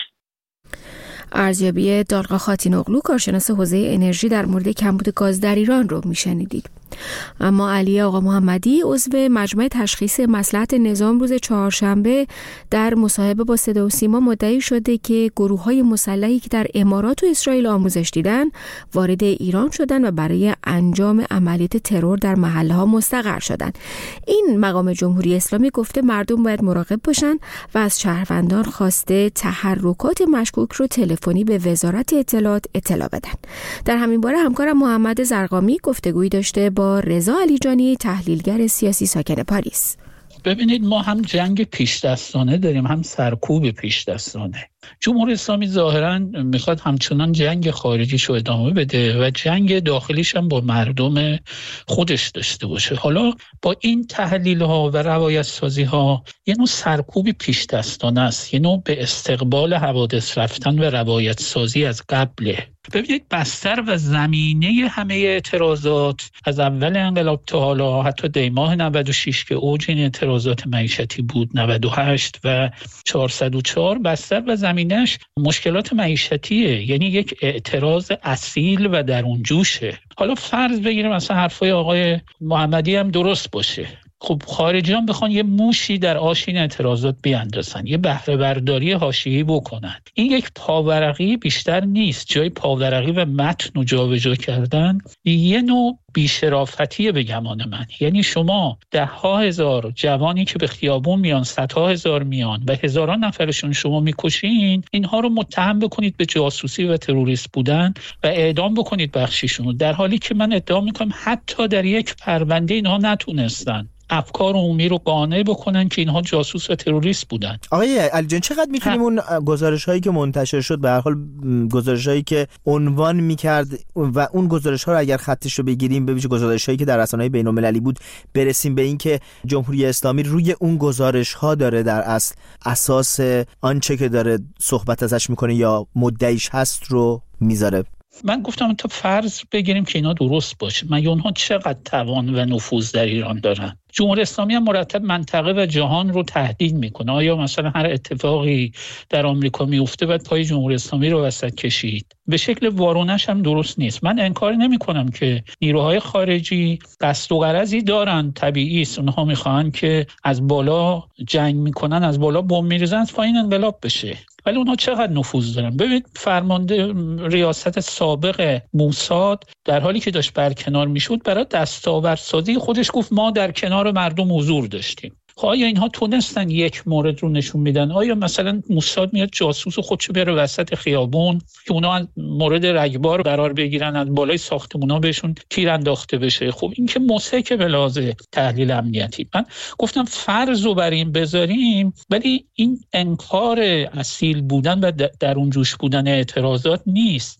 S2: ارزیابی دالقا خاتینوغلو، کارشناس حوزه انرژی، در مورد کمبود گاز در ایران رو میشنیدید. اما علی آقا محمدی، عضو مجمع تشخیص مصلحت نظام، روز چهارشنبه در مصاحبه با صدا و سیما مدعی شده که گروه‌های مسلحی که در امارات و اسرائیل آموزش دیدن وارد ایران شدن و برای انجام عملیات ترور در محله‌ها مستقر شدن. این مقام جمهوری اسلامی گفته مردم باید مراقب باشن و از شهروندان خواسته تحرکات مشکوک رو تلفنی به وزارت اطلاعات اطلاع بدن. در همین باره همکارم محمد زرقامی گفتگویی داشته با رضا علیجانی، تحلیلگر سیاسی ساکن پاریس.
S11: ببینید، ما هم جنگ پیش دستانه داریم، هم سرکوب پیش دستانه. جمهوری اسلامی ظاهراً میخواد همچنان جنگ خارجیش رو ادامه بده و جنگ داخلیش هم با مردم خودش داشته باشه. حالا با این تحلیل ها و روایت سازی ها یه نوع سرکوب پیش دستانه است، یه نوع به استقبال حوادث رفتن و روایت سازی از قبله. ببینید، بستر و زمینه همه اعتراضات از اول انقلاب تا حالا، حتی دیماه نود و شش که اوج این اعتراضات معیشتی بود، نود و هشت و چهارصد و چهار، بستر و زمینش مشکلات معیشتیه. یعنی یک اعتراض اصیل و درون جوشه. حالا فرض بگیریم مثلا حرفای آقای محمدی هم درست باشه، خب خارجیان بخوان یه موشی در آشین اعتراضات بیاندازن، یه بهره برداری حاشیه‌ای بکنن، این یک پاورقی بیشتر نیست. جای پاورقی و متن و جابجا کردن یه نوع بی‌شرافتیه به گمان من. یعنی شما ده ها هزار جوانی که به خیابون میان، صدها هزار میان و هزاران نفرشون شما میکشین، اینها رو متهم بکنید به جاسوسی و تروریست بودن و اعدام بکنید بخشیشون، در حالی که من ادعا میکنم حتی در یک پرونده اینها نتونستن افکار عمومی رو قانع بکنن که اینها جاسوس و تروریست بودن.
S1: آقای علی جان، چقدر میتونیم اون گزارش‌هایی که منتشر شد، به هر حال گزارش‌هایی که عنوان می‌کرد و اون گزارش‌ها رو اگر خطش رو بگیریم، به ویژه گزارش‌هایی که در رسانه‌های بین‌المللی بود، برسیم به این که جمهوری اسلامی روی اون گزارش‌ها داره در اصل اساس آنچه که داره صحبت ازش می‌کنه یا مدعیش هست رو میذاره؟
S11: من گفتم تا فرض بگیریم که اینا درست باشه، مگه اونها چقدر توان و نفوذ در ایران دارن؟ جمهوری اسلامی هم مرتب منطقه و جهان رو تهدید میکنه. آیا مثلا هر اتفاقی در آمریکا میفته بعد پای جمهوری اسلامی رو وسط کشید؟ به شکل وارونش هم درست نیست. من انکار نمی کنم که نیروهای خارجی قصد و غرضی دارن، طبیعی است، اونها میخوان که از بالا جنگ میکنن، از بالا بمب میریزن، از پایین انقلاب بشه. ولی اونها چقدر نفوذ دارن؟ ببینید، فرمانده ریاست سابق موساد در حالی که داشت برکنار میشد، برای دستاوردسازی خودش گفت ما در کنار مردم حضور داشتیم. خب آیا اینها تونستن یک مورد رو نشون میدن؟ آیا مثلا موساد میاد جاسوس خودشو بیاره وسط خیابون که اونا مورد رگبار قرار بگیرن، از بالای ساختمونا بهشون تیر انداخته بشه؟ خب این که مسحک به لحاظ تحلیل امنیتی. من گفتم فرض رو بر این بذاریم، ولی این انکار اصیل بودن و درون جوش بودن اعتراضات نیست.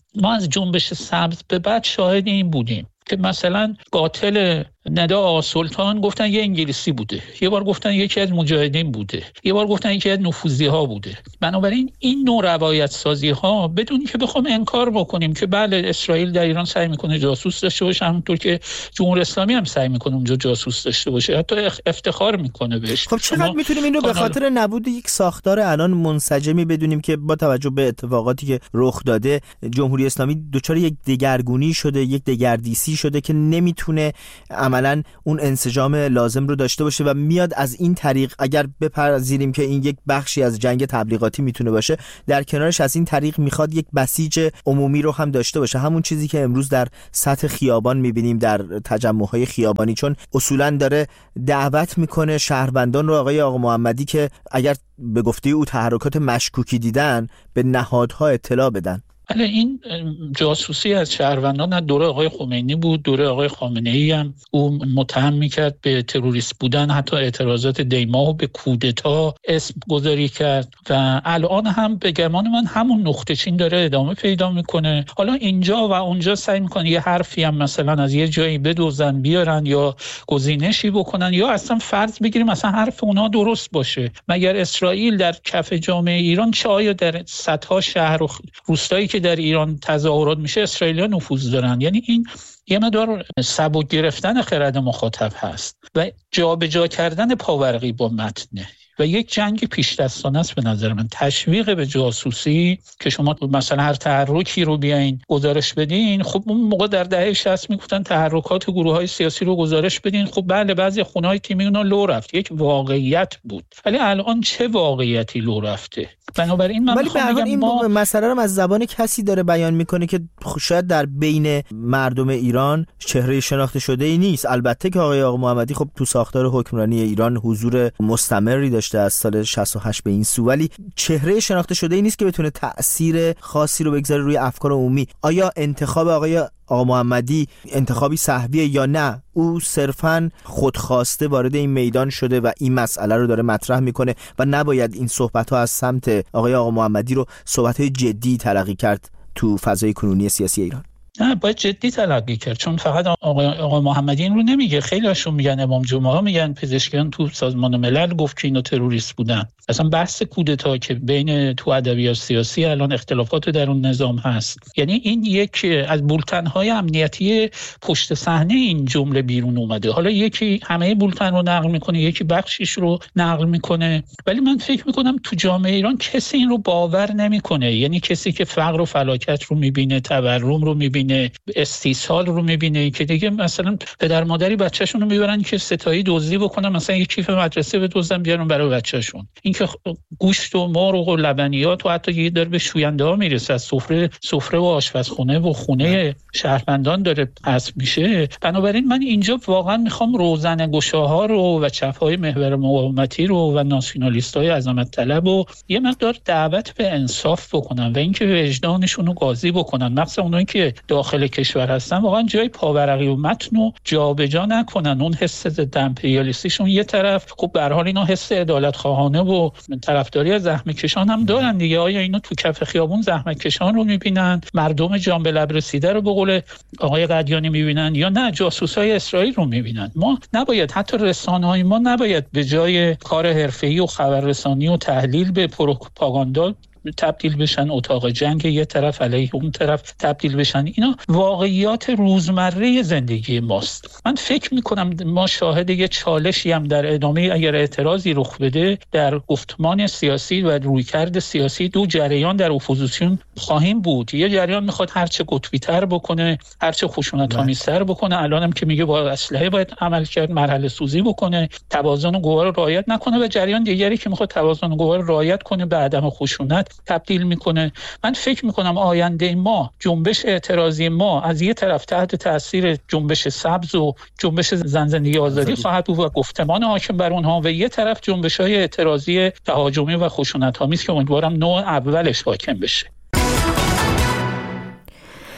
S11: ما از جنبش سبز به بعد شاهد این بودیم که مثلا قاتل ندا آسلطان گفتن یه انگلیسی بوده، یه بار گفتن یکی از مجاهدین بوده، یه بار گفتن یکی از نفوذی ها بوده. بنابراین این نوع روایت سازی ها بدون که بخوام انکار بکنیم که بله اسرائیل در ایران سعی میکنه جاسوس داشته باشه، همونطور که جمهوری اسلامی هم سعی میکنه اونجا جاسوس داشته باشه، حتی افتخار میکنه بهش.
S12: خب چقدر میتونیم این رو به خاطر نبود یک ساختار الان منسجمی بدونیم که با توجه به اتفاقاتی که رخ داده جمهوری اسلامی دچار یک دگرگونی شده، یک دگردیسی شده که نمیتونه عملاً اون انسجام لازم رو داشته باشه و میاد از این طریق، اگر بپذیریم که این یک بخشی از جنگ تبلیغاتی میتونه باشه، در کنارش از این طریق میخواد یک بسیج عمومی رو هم داشته باشه، همون چیزی که امروز در سطح خیابان میبینیم، در تجمع‌های خیابانی، چون اصولاً داره دعوت میکنه شهروندان رو، آقای آقا محمدی، که اگر به گفته او تحرکات مشکوکی دیدن به نهادها اطلاع بدن.
S11: بله، این جاسوسی از شهروندان از دوره آقای خمینی بود، دوره آقای خامنه‌ای هم او متهم میکرد به تروریست بودن، حتی اعتراضات دیماه به کودتا اسم گذاری کرد و الان هم به گمان من همون نقطه چین داره ادامه پیدا میکنه. حالا اینجا و اونجا سعی میکنه یه حرفی هم مثلا از یه جایی بدوزن بیارن یا گزینشی بکنن یا اصلا فرض بگیریم مثلا حرف اونا درست باشه. مگر اسرائیل در کف جامعه ایران چه آیا در صدها شهر و روستایی که در ایران تظاهرات میشه اسرائیلی‌ها نفوذ دارن؟ یعنی این یه مقدار سبک گرفتن خرد مخاطب هست و جابجا کردن پاورقی با متن و یک جنگ پیش دستانه است. به نظر من تشویق به جاسوسی که شما مثلا هر تحرکی رو بیاین گزارش بدین، خب اون موقع در دهه شصت میگفتن تحرکات گروه‌های سیاسی رو گزارش بدین، خب بله بعضی خونه‌های تیمی اونا لو رفت، یک واقعیت بود، ولی الان چه واقعیتی لو رفته؟ بنابراین من میخوام بگم
S12: این
S11: ما
S12: مسئله رو از زبان کسی داره بیان میکنه که شاید در بین مردم ایران چهره شناخته شده ای نیست. البته که آقای آقا محمدی خب تو ساختار حکمرانی ایران حضور مستمری داشته از سال شصت و هشت به این سو، ولی چهره شناخته شده ای نیست که بتونه تأثیر خاصی رو بگذاره روی افکار عمومی. آیا انتخاب آقای آقا محمدی انتخابی سهویه یا نه؟ او صرفاً خودخواسته وارد این میدان شده و این مسئله رو داره مطرح میکنه و نباید این صحبت‌ها از سمت آقای آقا محمدی رو صحبت‌های جدی تلقی کرد تو فضای کنونی سیاسی ایران.
S11: نه، باید جدی تلقی کرد، چون فقط آقای آقا محمدی این رو نمیگه، خیلی هاشون میگن، امام جمعه ها میگن، پزشکیان تو سازمان ملل گفت که اینا تروریست بودن. اصلا بحث کودتا که بین تو ادبیات سیاسی الان اختلافات در اون نظام هست، یعنی این یک از بولتن‌های امنیتی پشت صحنه این جمله بیرون اومده. حالا یکی همه بولتن رو نقل میکنه، یکی بخشیش رو نقل میکنه، ولی من فکر میکنم تو جامعه ایران کسی این رو باور نمیکنه. یعنی کسی که فقر و فلاکت رو میبینه، تورم رو میبینه، استیصال رو میبینه، که دیگه مثلا پدر مادری بچه‌شون رو میبرن که ستایی دزدی بکنن، مثلا یک کیف مدرسه بدزدن بیارن برای بچه‌شون. این که گوشت و مرغ و لبنیات و حتی یه داره به شوینده ها میرسه، از سفره سفره و آشپزخونه و خونه شهروندان داره پس میشه. بنابراین من اینجا واقعا میخوام روزنه‌گشاها رو و چپ‌های محور مقاومتی رو و ناسیونالیست‌های عظمت طلب رو یه مقدار دعوت به انصاف بکنن و اینکه وجدانشون رو قاضی بکنن، مثلا اونایی که داخل کشور هستن واقعا جای پاورقی و متن رو جابجا نکنن. اون حس ضد امپریالیستیشون یه طرف، خب به هر حال اینا حس عدالت خواهانه و طرفداری از زحمت کشان هم دارن دیگه. آیا اینا تو کف خیابون زحمت کشان رو میبینن، مردم جان به لب رسیده رو به قول آقای قدیانی میبینن، یا نه جاسوسای اسرائیل رو میبینن؟ ما نباید، حتی رسانه‌های ما نباید به جای کار حرفه‌ای و خبررسانی و تحلیل به پروپاگاندا تبدیل بشن، اتاق جنگ یه طرف علیه اون طرف تبدیل بشن. اینا واقعیات روزمره زندگی ماست. من فکر میکنم ما شاهد یه چالشی هم در ادامه اگر اعتراضی رخ بده در گفتمان سیاسی و رویکرد سیاسی دو جریان در اپوزیسیون خواهیم بود. یه جریان میخواد هرچه قطبی تر بکنه، هرچه خشونت‌آمیزتر بکنه، الانم که میگه با اسلحه باید عمل کرد، مرحله سوزی بکنه، توازن قوا رو رعایت نکنه، و جریان دیگری که میخواد توازن قوا رو رعایت کنه، به عدم خشونت تبدیل میکنه. من فکر میکنم آینده ما، جنبش اعتراضی ما از یه طرف تحت تاثیر جنبش سبز و جنبش زن زندگی آزادی خواهد بود و گفتمان حاکم بر اونها، و یه طرف جنبش‌های اعتراضی تهاجمی و خشونت‌آمیز که امیدوارم نوع اولش حاکم بشه.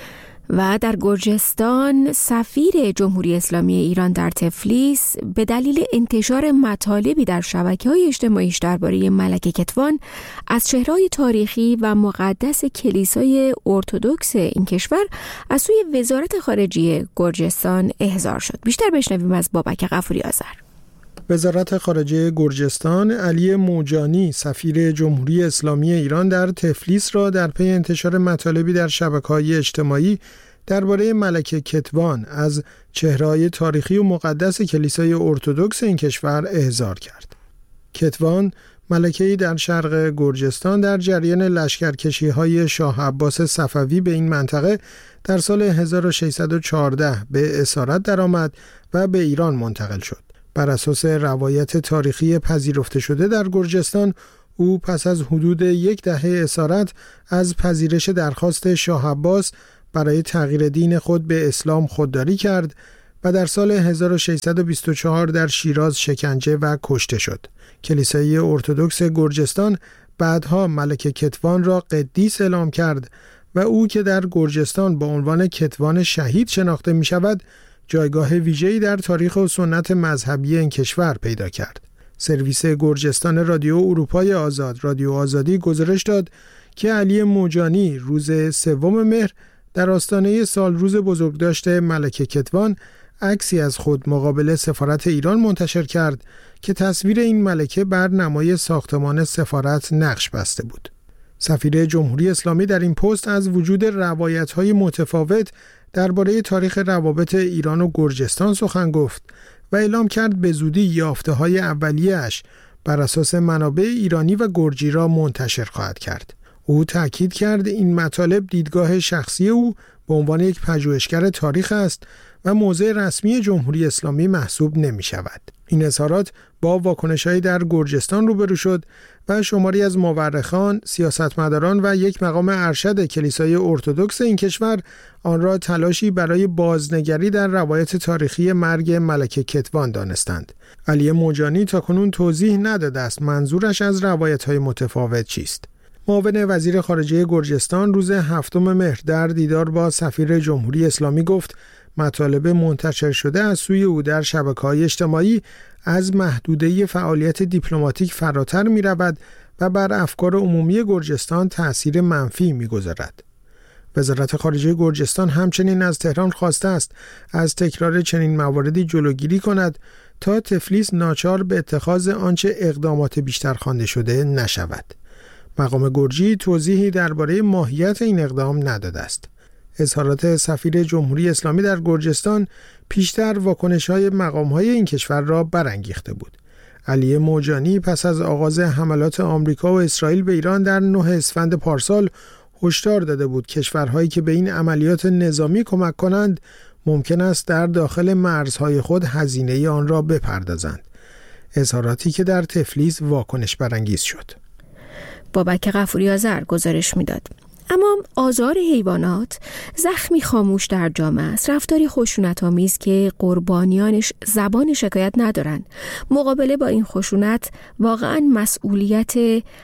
S2: و در گرجستان سفیر جمهوری اسلامی ایران در تفلیس به دلیل انتشار مطالبی در شبکه‌های اجتماعیش درباره ملکه کتوان از چهره‌های تاریخی و مقدس کلیسای ارتدوکس این کشور از سوی وزارت خارجه گرجستان احضار شد. بیشتر بشنویم از بابک غفوری آذر.
S13: وزارت خارجه گرجستان علی موجانی سفیر جمهوری اسلامی ایران در تفلیس را در پی انتشار مطالبی در شبکه‌های اجتماعی درباره ملکه کتوان از چهره‌های تاریخی و مقدس کلیسای ارتدوکس این کشور احضار کرد. کتوان ملکه‌ای در شرق گرجستان در جریان لشکرکشی‌های شاه عباس صفوی به این منطقه در سال هزار و ششصد و چهارده به اسارت درآمد و به ایران منتقل شد. بر اساس روایت تاریخی پذیرفته شده در گرجستان، او پس از حدود یک دهه اسارت از پذیرش درخواست شاه عباس برای تغییر دین خود به اسلام خودداری کرد و در سال هزار و ششصد و بیست و چهار در شیراز شکنجه و کشته شد. کلیسای ارتدوکس گرجستان بعدها ملکه کتوان را قدیس اعلام کرد و او که در گرجستان با عنوان کتوان شهید شناخته می شود، جایگاه ویژه‌ای در تاریخ و سنت مذهبی این کشور پیدا کرد. سرویس گرجستان رادیو اروپای آزاد، رادیو آزادی گزارش داد که علی موجانی روز سوم مهر در آستانه سالروز بزرگداشت ملکه کتوان عکسی از خود مقابل سفارت ایران منتشر کرد که تصویر این ملکه بر نمای ساختمان سفارت نقش بسته بود. سفیر جمهوری اسلامی در این پست از وجود روایت‌های متفاوت درباره تاریخ روابط ایران و گرجستان سخن گفت و اعلام کرد به زودی یافته‌های اولیه‌اش بر اساس منابع ایرانی و گرجی را منتشر خواهد کرد. او تأکید کرد این مطالب دیدگاه شخصی او به عنوان یک پژوهشگر تاریخ است و موضع رسمی جمهوری اسلامی محسوب نمی شود. این اظهارات با واکنش‌هایی در گرجستان روبرو شد و شماری از مورخان، سیاستمداران و یک مقام ارشد کلیسای ارتدوکس این کشور آن را تلاشی برای بازنگری در روایت تاریخی مرگ ملکه کتوان دانستند. علی موجانی تاکنون توضیح نداده است منظورش از روایت‌های متفاوت چیست. معاون وزیر خارجه گرجستان روز هفتم مهر در دیدار با سفیر جمهوری اسلامی گفت مطالب منتشر شده از سوی او در شبکه‌های اجتماعی از محدوده فعالیت دیپلماتیک فراتر می رود و بر افکار عمومی گرجستان تأثیر منفی می گذارد. وزارت خارجه گرجستان همچنین از تهران خواسته است از تکرار چنین مواردی جلوگیری کند تا تفلیس ناچار به اتخاذ آنچه اقدامات بیشتر خوانده شده نشود. مقام گرجی توضیحی درباره ماهیت این اقدام نداده است. اظهارات سفیر جمهوری اسلامی در گرجستان پیشتر واکنش‌های مقام‌های این کشور را برانگیخته بود. علی موجانی پس از آغاز حملات آمریکا و اسرائیل به ایران در نه اسفند پارسال هشدار داده بود کشورهایی که به این عملیات نظامی کمک کنند ممکن است در داخل مرزهای خود هزینه آن را بپردازند. اظهاراتی که در تفلیس واکنش برانگیز شد.
S2: بابک غفوری آذر گزارش میداد. اما آزار حیوانات زخمی خاموش در جامعه است، رفتاری خشونت‌آمیز که قربانیانش زبان شکایت ندارند. مقابله با این خشونت واقعاً مسئولیت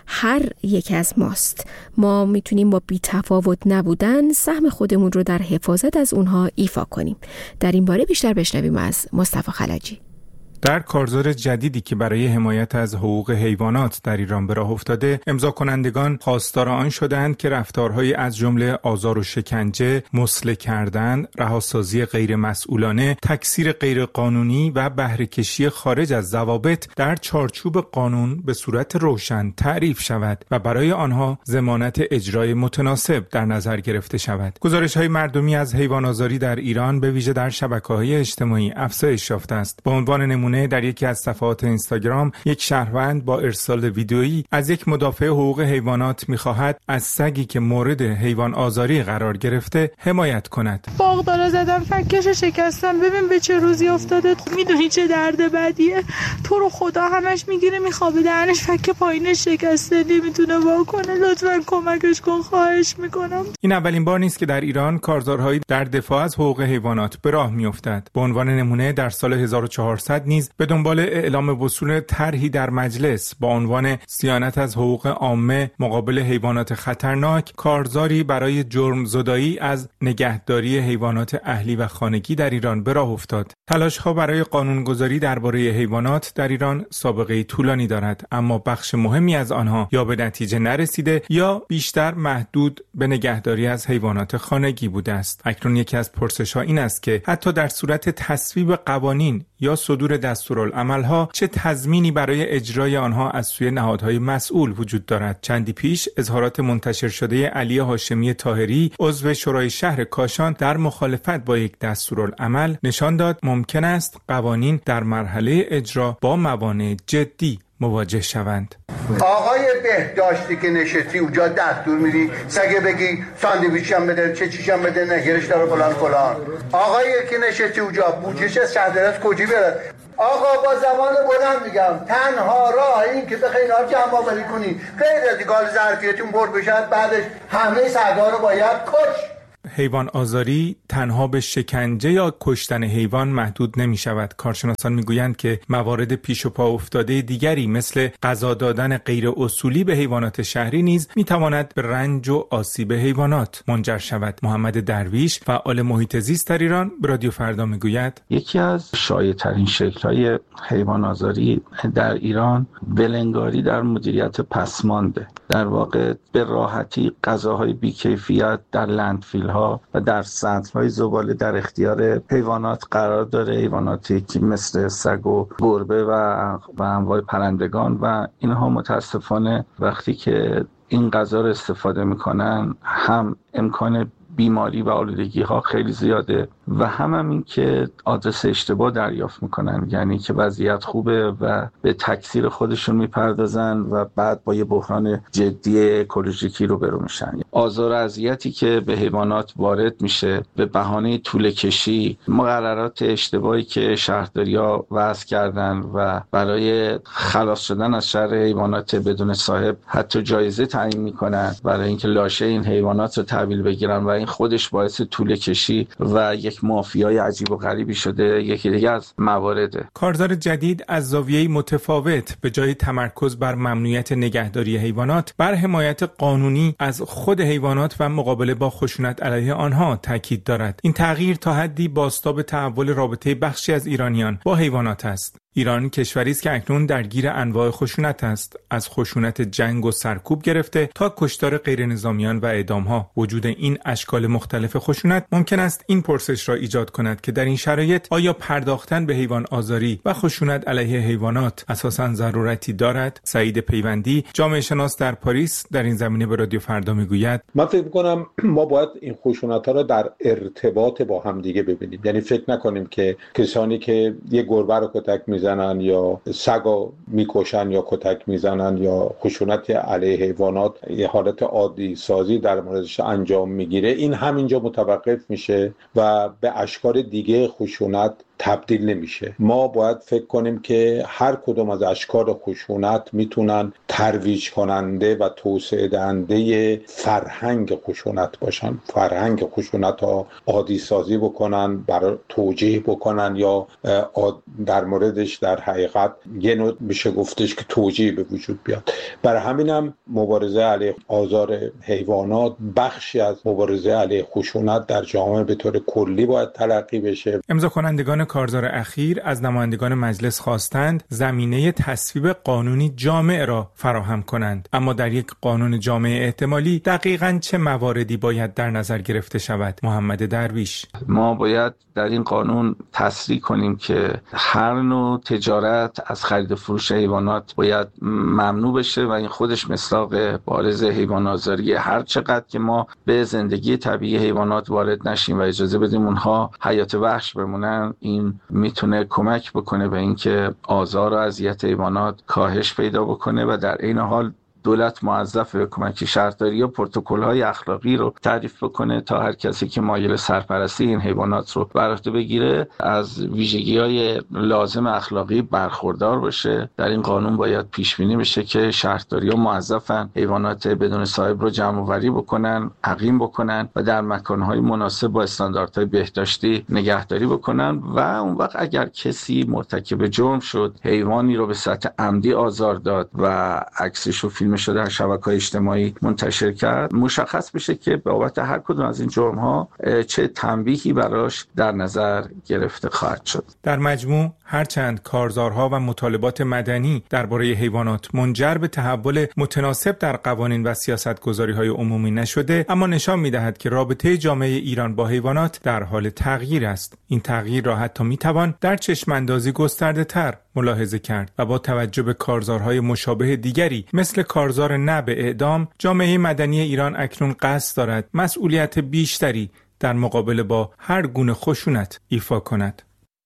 S2: هر یک از ماست. ما میتونیم با بی‌تفاوت نبودن سهم خودمون رو در حفاظت از اونها ایفا کنیم. در این باره بیشتر بشنویم از مصطفی خلجی.
S14: در کارزار جدیدی که برای حمایت از حقوق حیوانات در ایران به راه افتاده، امضا کنندگان خواستار آن شدند که رفتارهای از جمله آزار و شکنجه، مسله کردن، رهاسازی غیر مسئولانه، تکثیر غیر قانونی و بهره‌کشی خارج از ضوابط در چارچوب قانون به صورت روشن تعریف شود و برای آنها ضمانت اجرای متناسب در نظر گرفته شود. گزارش‌های مردمی از حیوان‌آزاری در ایران به ویژه در شبکه‌های اجتماعی افزایش یافته است. به عنوان نمونه در یکی از صفحات اینستاگرام یک شهروند با ارسال ویدئویی از یک مدافع حقوق حیوانات می‌خواهد از سگی که مورد حیوان آزاری قرار گرفته حمایت کند.
S15: باغدارا زدم، فکش شکستم، ببین به چه روزی افتاده، میدونی چه درد بدیه، تو رو خدا همش میگیره میخوابه درنش، فک پایینش شکسته نمیتونه وا کنه، لطفاً کمکش کن، خواهش میکنم.
S14: این اولین بار نیست که در ایران کارزارهایی در دفاع از حقوق حیوانات به راه میافتد. به عنوان نمونه در سال هزار و چهارصد نیز به دنبال اعلام وصول طرحی در مجلس با عنوان صیانت از حقوق عامه مقابل حیوانات خطرناک، کارزاری برای جرم زدایی از نگهداری حیوانات اهلی و خانگی در ایران به راه افتاد. تلاش‌ها برای قانونگذاری درباره حیوانات در ایران سابقه طولانی دارد، اما بخش مهمی از آنها یا به نتیجه نرسیده یا بیشتر محدود به نگهداری از حیوانات خانگی بوده است. اکنون یکی از پرسش‌ها این است که حتی در صورت تصویب قوانین یا صدور دستورالعمل‌ها چه تضمینی برای اجرای آنها از سوی نهادهای مسئول وجود دارد. چندی پیش اظهارات منتشر شده علی هاشمی طاهری، عضو شورای شهر کاشان، در مخالفت با یک دستورالعمل نشان داد ممکن است قوانین در مرحله اجرا با موانع جدی مواجه شوند.
S16: آقای بهداشتی که نشستی اونجا دستور میدی سگه بگی ساندویچ هم بده، چه چیشم بده، نگرش داره فلان فلان. آقایی که نشستی اونجا بودجهش از شهردارت کجی بره؟ آقا با زبان بلند میگم تنها راه این که بخوای اینا رو جمع آوری کنی غیر از گال ظرفیتون پر بشه، بعدش همه سگا رو باید کش.
S14: حیوان آزاری تنها به شکنجه یا کشتن حیوان محدود نمی شود. کارشناسان می گویند که موارد پیش و پا افتاده دیگری مثل غذا دادن غیر اصولی به حیوانات شهری نیز می تواند به رنج و آسیب حیوانات منجر شود. محمد درویش، فعال محیط زیست در ایران، به رادیو فردا می گوید
S17: یکی از شایع‌ترین شکل‌های حیوان آزاری در ایران ولنگاری در مدیریت پسمانده. در واقع به راحتی غذاهای بی‌کیفیت در لندفیل‌ها و در سطل‌های زباله در اختیار حیوانات قرار داره، حیواناتی که مثل سگ و گربه و و انواع پرندگان، و اینها متاسفانه وقتی که این غذا رو استفاده میکنن هم امکان بیماری و آلودگی ها خیلی زیاده و هم, هم این که آدرس اشتباه دریافت میکنن، یعنی که وضعیت خوبه و به تکثیر خودشون میپردازن و بعد با یه بحران جدی اکولوژیکی روبرو میشن. آزار و اذیتی که به حیوانات وارد میشه به بهانه طول کشی، مقررات اشتباهی که شهرداری‌ها وضع کردن و برای خلاص شدن از شر حیوانات بدون صاحب حتی جایزه تعیین میکنن برای اینکه لاشه این حیوانات رو تحویل بگیرن و این خودش باعث طول کشی و یک مافیای عجیب و غریبی شده. یکی دیگه از موارده.
S14: کارزار جدید از زاویه‌ای متفاوت به جای تمرکز بر ممنوعیت نگهداری حیوانات بر حمایت قانونی از خود حیوانات و مقابله با خشونت علیه آنها تاکید دارد. این تغییر تا حدی بازتاب تحول رابطه بخشی از ایرانیان با حیوانات است. ایران کشوری است که اکنون درگیر انواع خشونت است، از خشونت جنگ و سرکوب گرفته تا کشتار غیر نظامیان و اعدام‌ها. وجود این اشکال مختلف خشونت ممکن است این پرسش را ایجاد کند که در این شرایط آیا پرداختن به حیوان آزاری و خشونت علیه حیوانات اساساً ضرورتی دارد؟ سعید پیوندی، جامعه شناس در پاریس، در این زمینه به رادیو فردا میگوید
S18: من فکر می‌کنم ما باید این خشونت‌ها را در ارتباط با هم دیگه ببینیم. یعنی فکر نکنیم که کسانی که یه گربه رو کتک می‌زنن یا سگا میکشن یا کتک میزنن یا خشونت علیه حیوانات یه حالت عادی سازی در موردش انجام میگیره، این همینجا متوقف میشه و به اشکال دیگه خشونت تبدیل نمیشه. ما باید فکر کنیم که هر کدوم از اشکال خشونت میتونن ترویج کننده و توسعه دهنده فرهنگ خشونت باشن. فرهنگ خشونت ها عادی سازی بکنن، برای توجیه بکنن یا در موردش در حقیقت یه نوع میشه گفتش که توجیه به وجود بیاد. برای همینم مبارزه علیه آزار حیوانات بخشی از مبارزه علیه خشونت در جامعه به طور کلی باید تلقی بشه.
S14: امضا کنندگان کارزار اخیر از نمایندگان مجلس خواستند زمینه تصویب قانونی جامع را فراهم کنند، اما در یک قانون جامع احتمالی دقیقاً چه مواردی باید در نظر گرفته شود؟ محمد درویش:
S17: ما باید در این قانون تصریح کنیم که هر نوع تجارت از خرید و فروش حیوانات باید ممنوع بشه و این خودش مصداق بارز حیوان آزاری. هر چقدر که ما به زندگی طبیعی حیوانات وارد نشیم و اجازه بدیم اونها حیات وحش بمونن، این میتونه کمک بکنه به اینکه آزار و اذیت حیوانات کاهش پیدا بکنه و در این حال دولت موظف به کمک شهرداری و پروتکل‌های اخلاقی رو تعریف بکنه تا هر کسی که مایل سرپرستی این حیوانات رو بر عهده بگیره از ویژگی‌های لازم اخلاقی برخوردار باشه. در این قانون باید پیش بینی بشه که شهرداری‌ها موظفن حیوانات بدون صاحب رو جمع‌آوری بکنن، عقیم بکنن و در مکان‌های مناسب با استانداردهای بهداشتی نگهداری بکنن و اون وقت اگر کسی مرتکب جرم شد، حیوانی رو به صورت عمدی آزار داد و عکسش و فیلمش رو در شبکه‌های اجتماعی منتشر کرد، مشخص بشه که بابت هر کدوم از این جرم‌ها چه تنبیهی براش در نظر گرفته خواهد شد.
S14: در مجموع هرچند کارزارها و مطالبات مدنی درباره حیوانات منجر به تحول متناسب در قوانین و سیاست‌گذاری‌های عمومی نشده، اما نشان می‌دهد که رابطه جامعه ایران با حیوانات در حال تغییر است. این تغییر را حتی می‌توان در چشم‌اندازی گسترده‌تر ملاحظه کرد و با توجه به کارزارهای مشابه دیگری مثل کارزار نه به اعدام، جامعه مدنی ایران اکنون قصد دارد مسئولیت بیشتری در مقابله با هر گونه خشونت ایفا کند.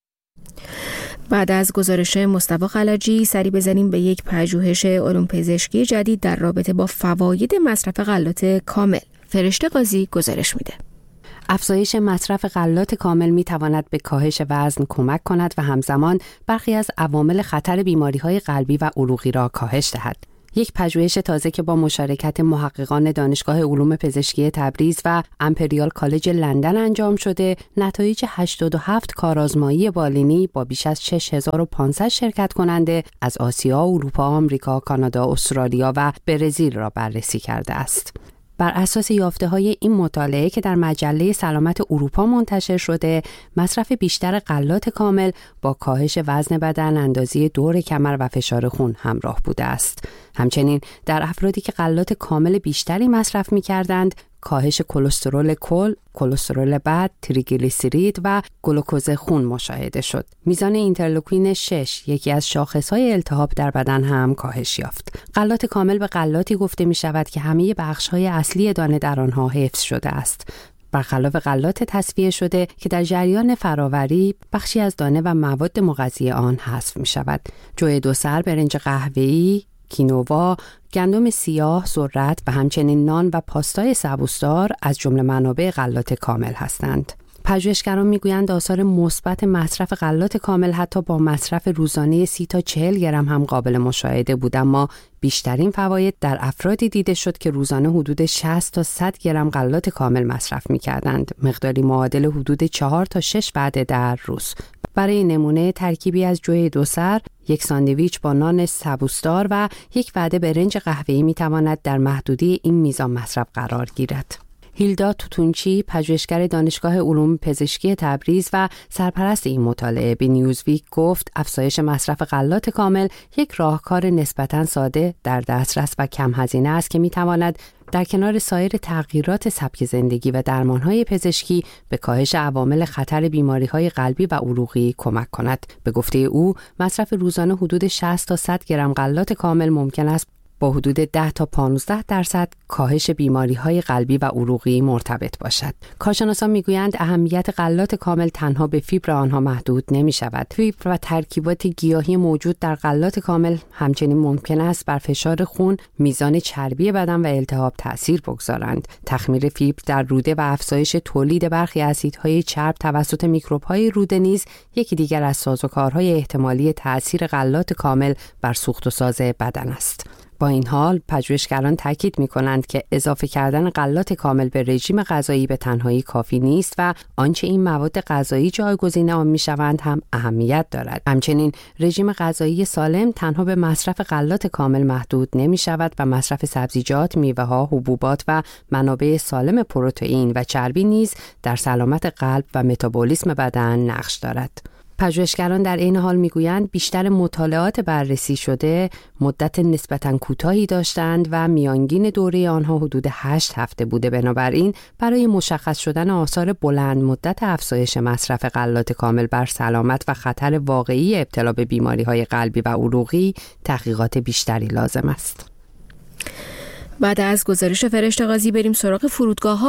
S2: بعد از گزارش مصطفی خلجی سری بزنیم به یک پژوهش علوم پزشکی جدید در رابطه با فواید مصرف غلات کامل. فرشته قاضی گزارش میده.
S19: افزایش مصرف غلات کامل می تواند به کاهش وزن کمک کند و همزمان برخی از عوامل خطر بیماری‌های قلبی و عروقی را کاهش دهد. یک پژوهش تازه که با مشارکت محققان دانشگاه علوم پزشکی تبریز و امپریال کالج لندن انجام شده، نتایج هشتاد و هفت کارآزمایی بالینی با بیش از شش هزار و پانصد شرکت کننده از آسیا، اروپا، آمریکا، کانادا، استرالیا و برزیل را بررسی کرده است. بر اساس یافته‌های این مطالعه که در مجله سلامت اروپا منتشر شده، مصرف بیشتر غلات کامل با کاهش وزن بدن، اندازی دور کمر و فشار خون همراه بوده است. همچنین در افرادی که غلات کامل بیشتری مصرف می‌کردند، کاهش کلسترول کل، کلسترول بد، تریگلیسیرید و گلوکوز خون مشاهده شد. میزان اینترلوکین شش، یکی از شاخص‌های التهاب در بدن هم کاهش یافت. غلات کامل به غلاتی گفته می شود که همه بخش‌های اصلی دانه در آنها حفظ شده است، برخلاف غلات تصفیه شده که در جریان فراوری بخشی از دانه و مواد مغذی آن حذف می شود. جوی دو سر، برنج قهوه‌ای، کینوا، گندم سیاه، ذرت و همچنین نان و پاستای سبوسدار از جمله منابع غلات کامل هستند. پژوهشگران میگویند آثار مثبت مصرف غلات کامل حتی با مصرف روزانه سی تا چهل گرم هم قابل مشاهده بود، اما بیشترین فواید در افرادی دیده شد که روزانه حدود شصت تا صد گرم غلات کامل مصرف می‌کردند، مقداری معادل حدود چهار تا شش وعده در روز. برای نمونه ترکیبی از جوی دو سر، یک ساندویچ با نان سبوسدار و یک وعده برنج قهوه‌ای می‌تواند در محدوده این میزان مصرف قرار گیرد. هیلدا توتونچی، پژوهشگر دانشگاه علوم پزشکی تبریز و سرپرست این مطالعه، به نیوزویک گفت افزایش مصرف غلات کامل یک راهکار نسبتاً ساده، در دسترس و کم هزینه است که می‌تواند در کنار سایر تغییرات سبک زندگی و درمان‌های پزشکی به کاهش عوامل خطر بیماری‌های قلبی و عروقی کمک کند. به گفته او، مصرف روزانه حدود شصت تا صد گرم غلات کامل ممکن است با حدود ده تا پانزده درصد کاهش بیماری‌های قلبی و عروقی مرتبط باشد. کارشناسان میگویند اهمیت غلات کامل تنها به فیبر آنها محدود نمی‌شود. فیبر و ترکیبات گیاهی موجود در غلات کامل همچنین ممکن است بر فشار خون، میزان چربی بدن و التهاب تأثیر بگذارند. تخمیر فیبر در روده و افزایش تولید برخی اسیدهای چرب توسط میکروب‌های روده نیز یکی دیگر از سازوکارهای احتمالی تأثیر غلات کامل بر سوخت و ساز بدن است. با این حال پژوهشگران تاکید می‌کنند که اضافه کردن غلات کامل به رژیم غذایی به تنهایی کافی نیست و آنچه این مواد غذایی جایگزین آن می‌شوند هم اهمیت دارد. همچنین رژیم غذایی سالم تنها به مصرف غلات کامل محدود نمی‌شود و مصرف سبزیجات، میوه‌ها، حبوبات و منابع سالم پروتئین و چربی نیز در سلامت قلب و متابولیسم بدن نقش دارد. پژوهشگران در این حال میگویند بیشتر مطالعات بررسی شده مدت نسبتاً کوتاهی داشتند و میانگین دوره آنها حدود هشت هفته بوده. بنابراین برای مشخص شدن آثار بلند مدت افزایش مصرف غلات کامل بر سلامت و خطر واقعی ابتلا به بیماری‌های قلبی و عروقی تحقیقات بیشتری لازم است.
S2: بعد از گزارش فرشته قاضی بریم سراغ فرودگاه‌ها.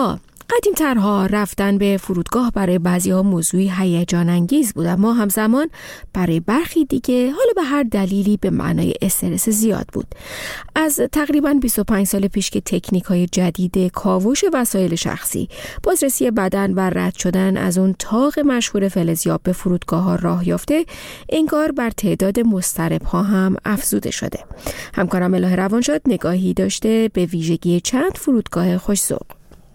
S2: قدیم‌ترها رفتن به فرودگاه برای بعضی‌ها موضوعی هیجان انگیز بود، اما همزمان برای برخی دیگه حالا به هر دلیلی به معنای استرس زیاد بود. از تقریباً بیست و پنج سال پیش که تکنیک‌های جدید کاوش وسایل شخصی، بازرسی بدن و رد شدن از اون طاق مشهور فلزیاب به فرودگاه‌ها راه یافته، انگار بر تعداد مضطرب‌ها هم افزوده شده. همکارم الهه روانشاد نگاهی داشته به ویژگی چند فرودگاه خوش‌ذوق.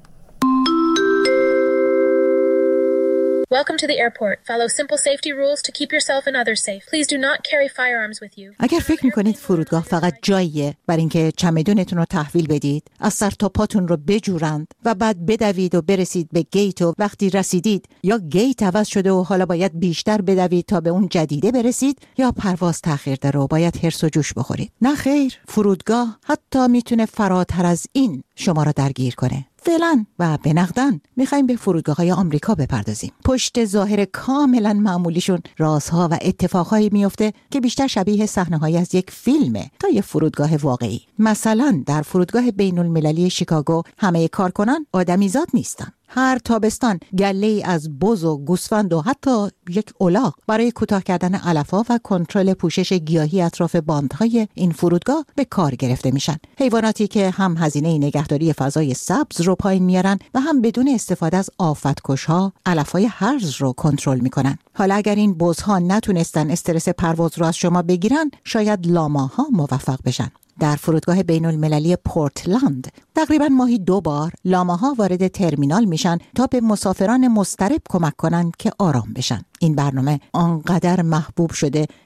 S20: Welcome to the airport. Follow simple safety rules to keep yourself and others safe. Please do not carry firearms with you.
S21: اگر فکر می‌کنید فرودگاه فقط جاییه برای اینکه چمدونتون رو تحویل بدید، از سر تا پاتون رو بجورند و بعد بدوید و برسید به گیت و وقتی رسیدید یا گیت عوض شده و حالا باید بیشتر بدوید تا به اون جدیده برسید، یا پرواز تأخیر داره و باید هرس و جوش بخورید. نه خیر، فرودگاه حتی میتونه فراتر از این شما را درگیر کنه. فعلا و به نقدن میخوایم به فرودگاه‌های آمریکا بپردازیم. پشت ظاهر کاملا معمولیشون رازها و اتفاقهایی میفته که بیشتر شبیه صحنه‌هایی از یک فیلمه تا یک فرودگاه واقعی. مثلا در فرودگاه بین المللی شیکاگو همه کارکنان آدمیزاد نیستن. هر تابستان گله‌ای از بز و گوسفند و حتی یک الاغ برای کوتاه کردن علف‌ها و کنترل پوشش گیاهی اطراف باندهای این فرودگاه به کار گرفته میشن. حیواناتی که هم هزینه نگهداری فضای سبز رو پایین میارن و هم بدون استفاده از آفتکش‌ها علف‌های هرز رو کنترل میکنن. حالا اگر این بزها نتونستن استرس پرواز رو از شما بگیرن، شاید لاماها موفق بشن. در فرودگاه بین المللی پورتلند تقریباً ماهی دو بار لاماها وارد ترمینال میشن تا به مسافران مضطرب کمک کنن که آرام بشن. این برنامه آنقدر محبوب شده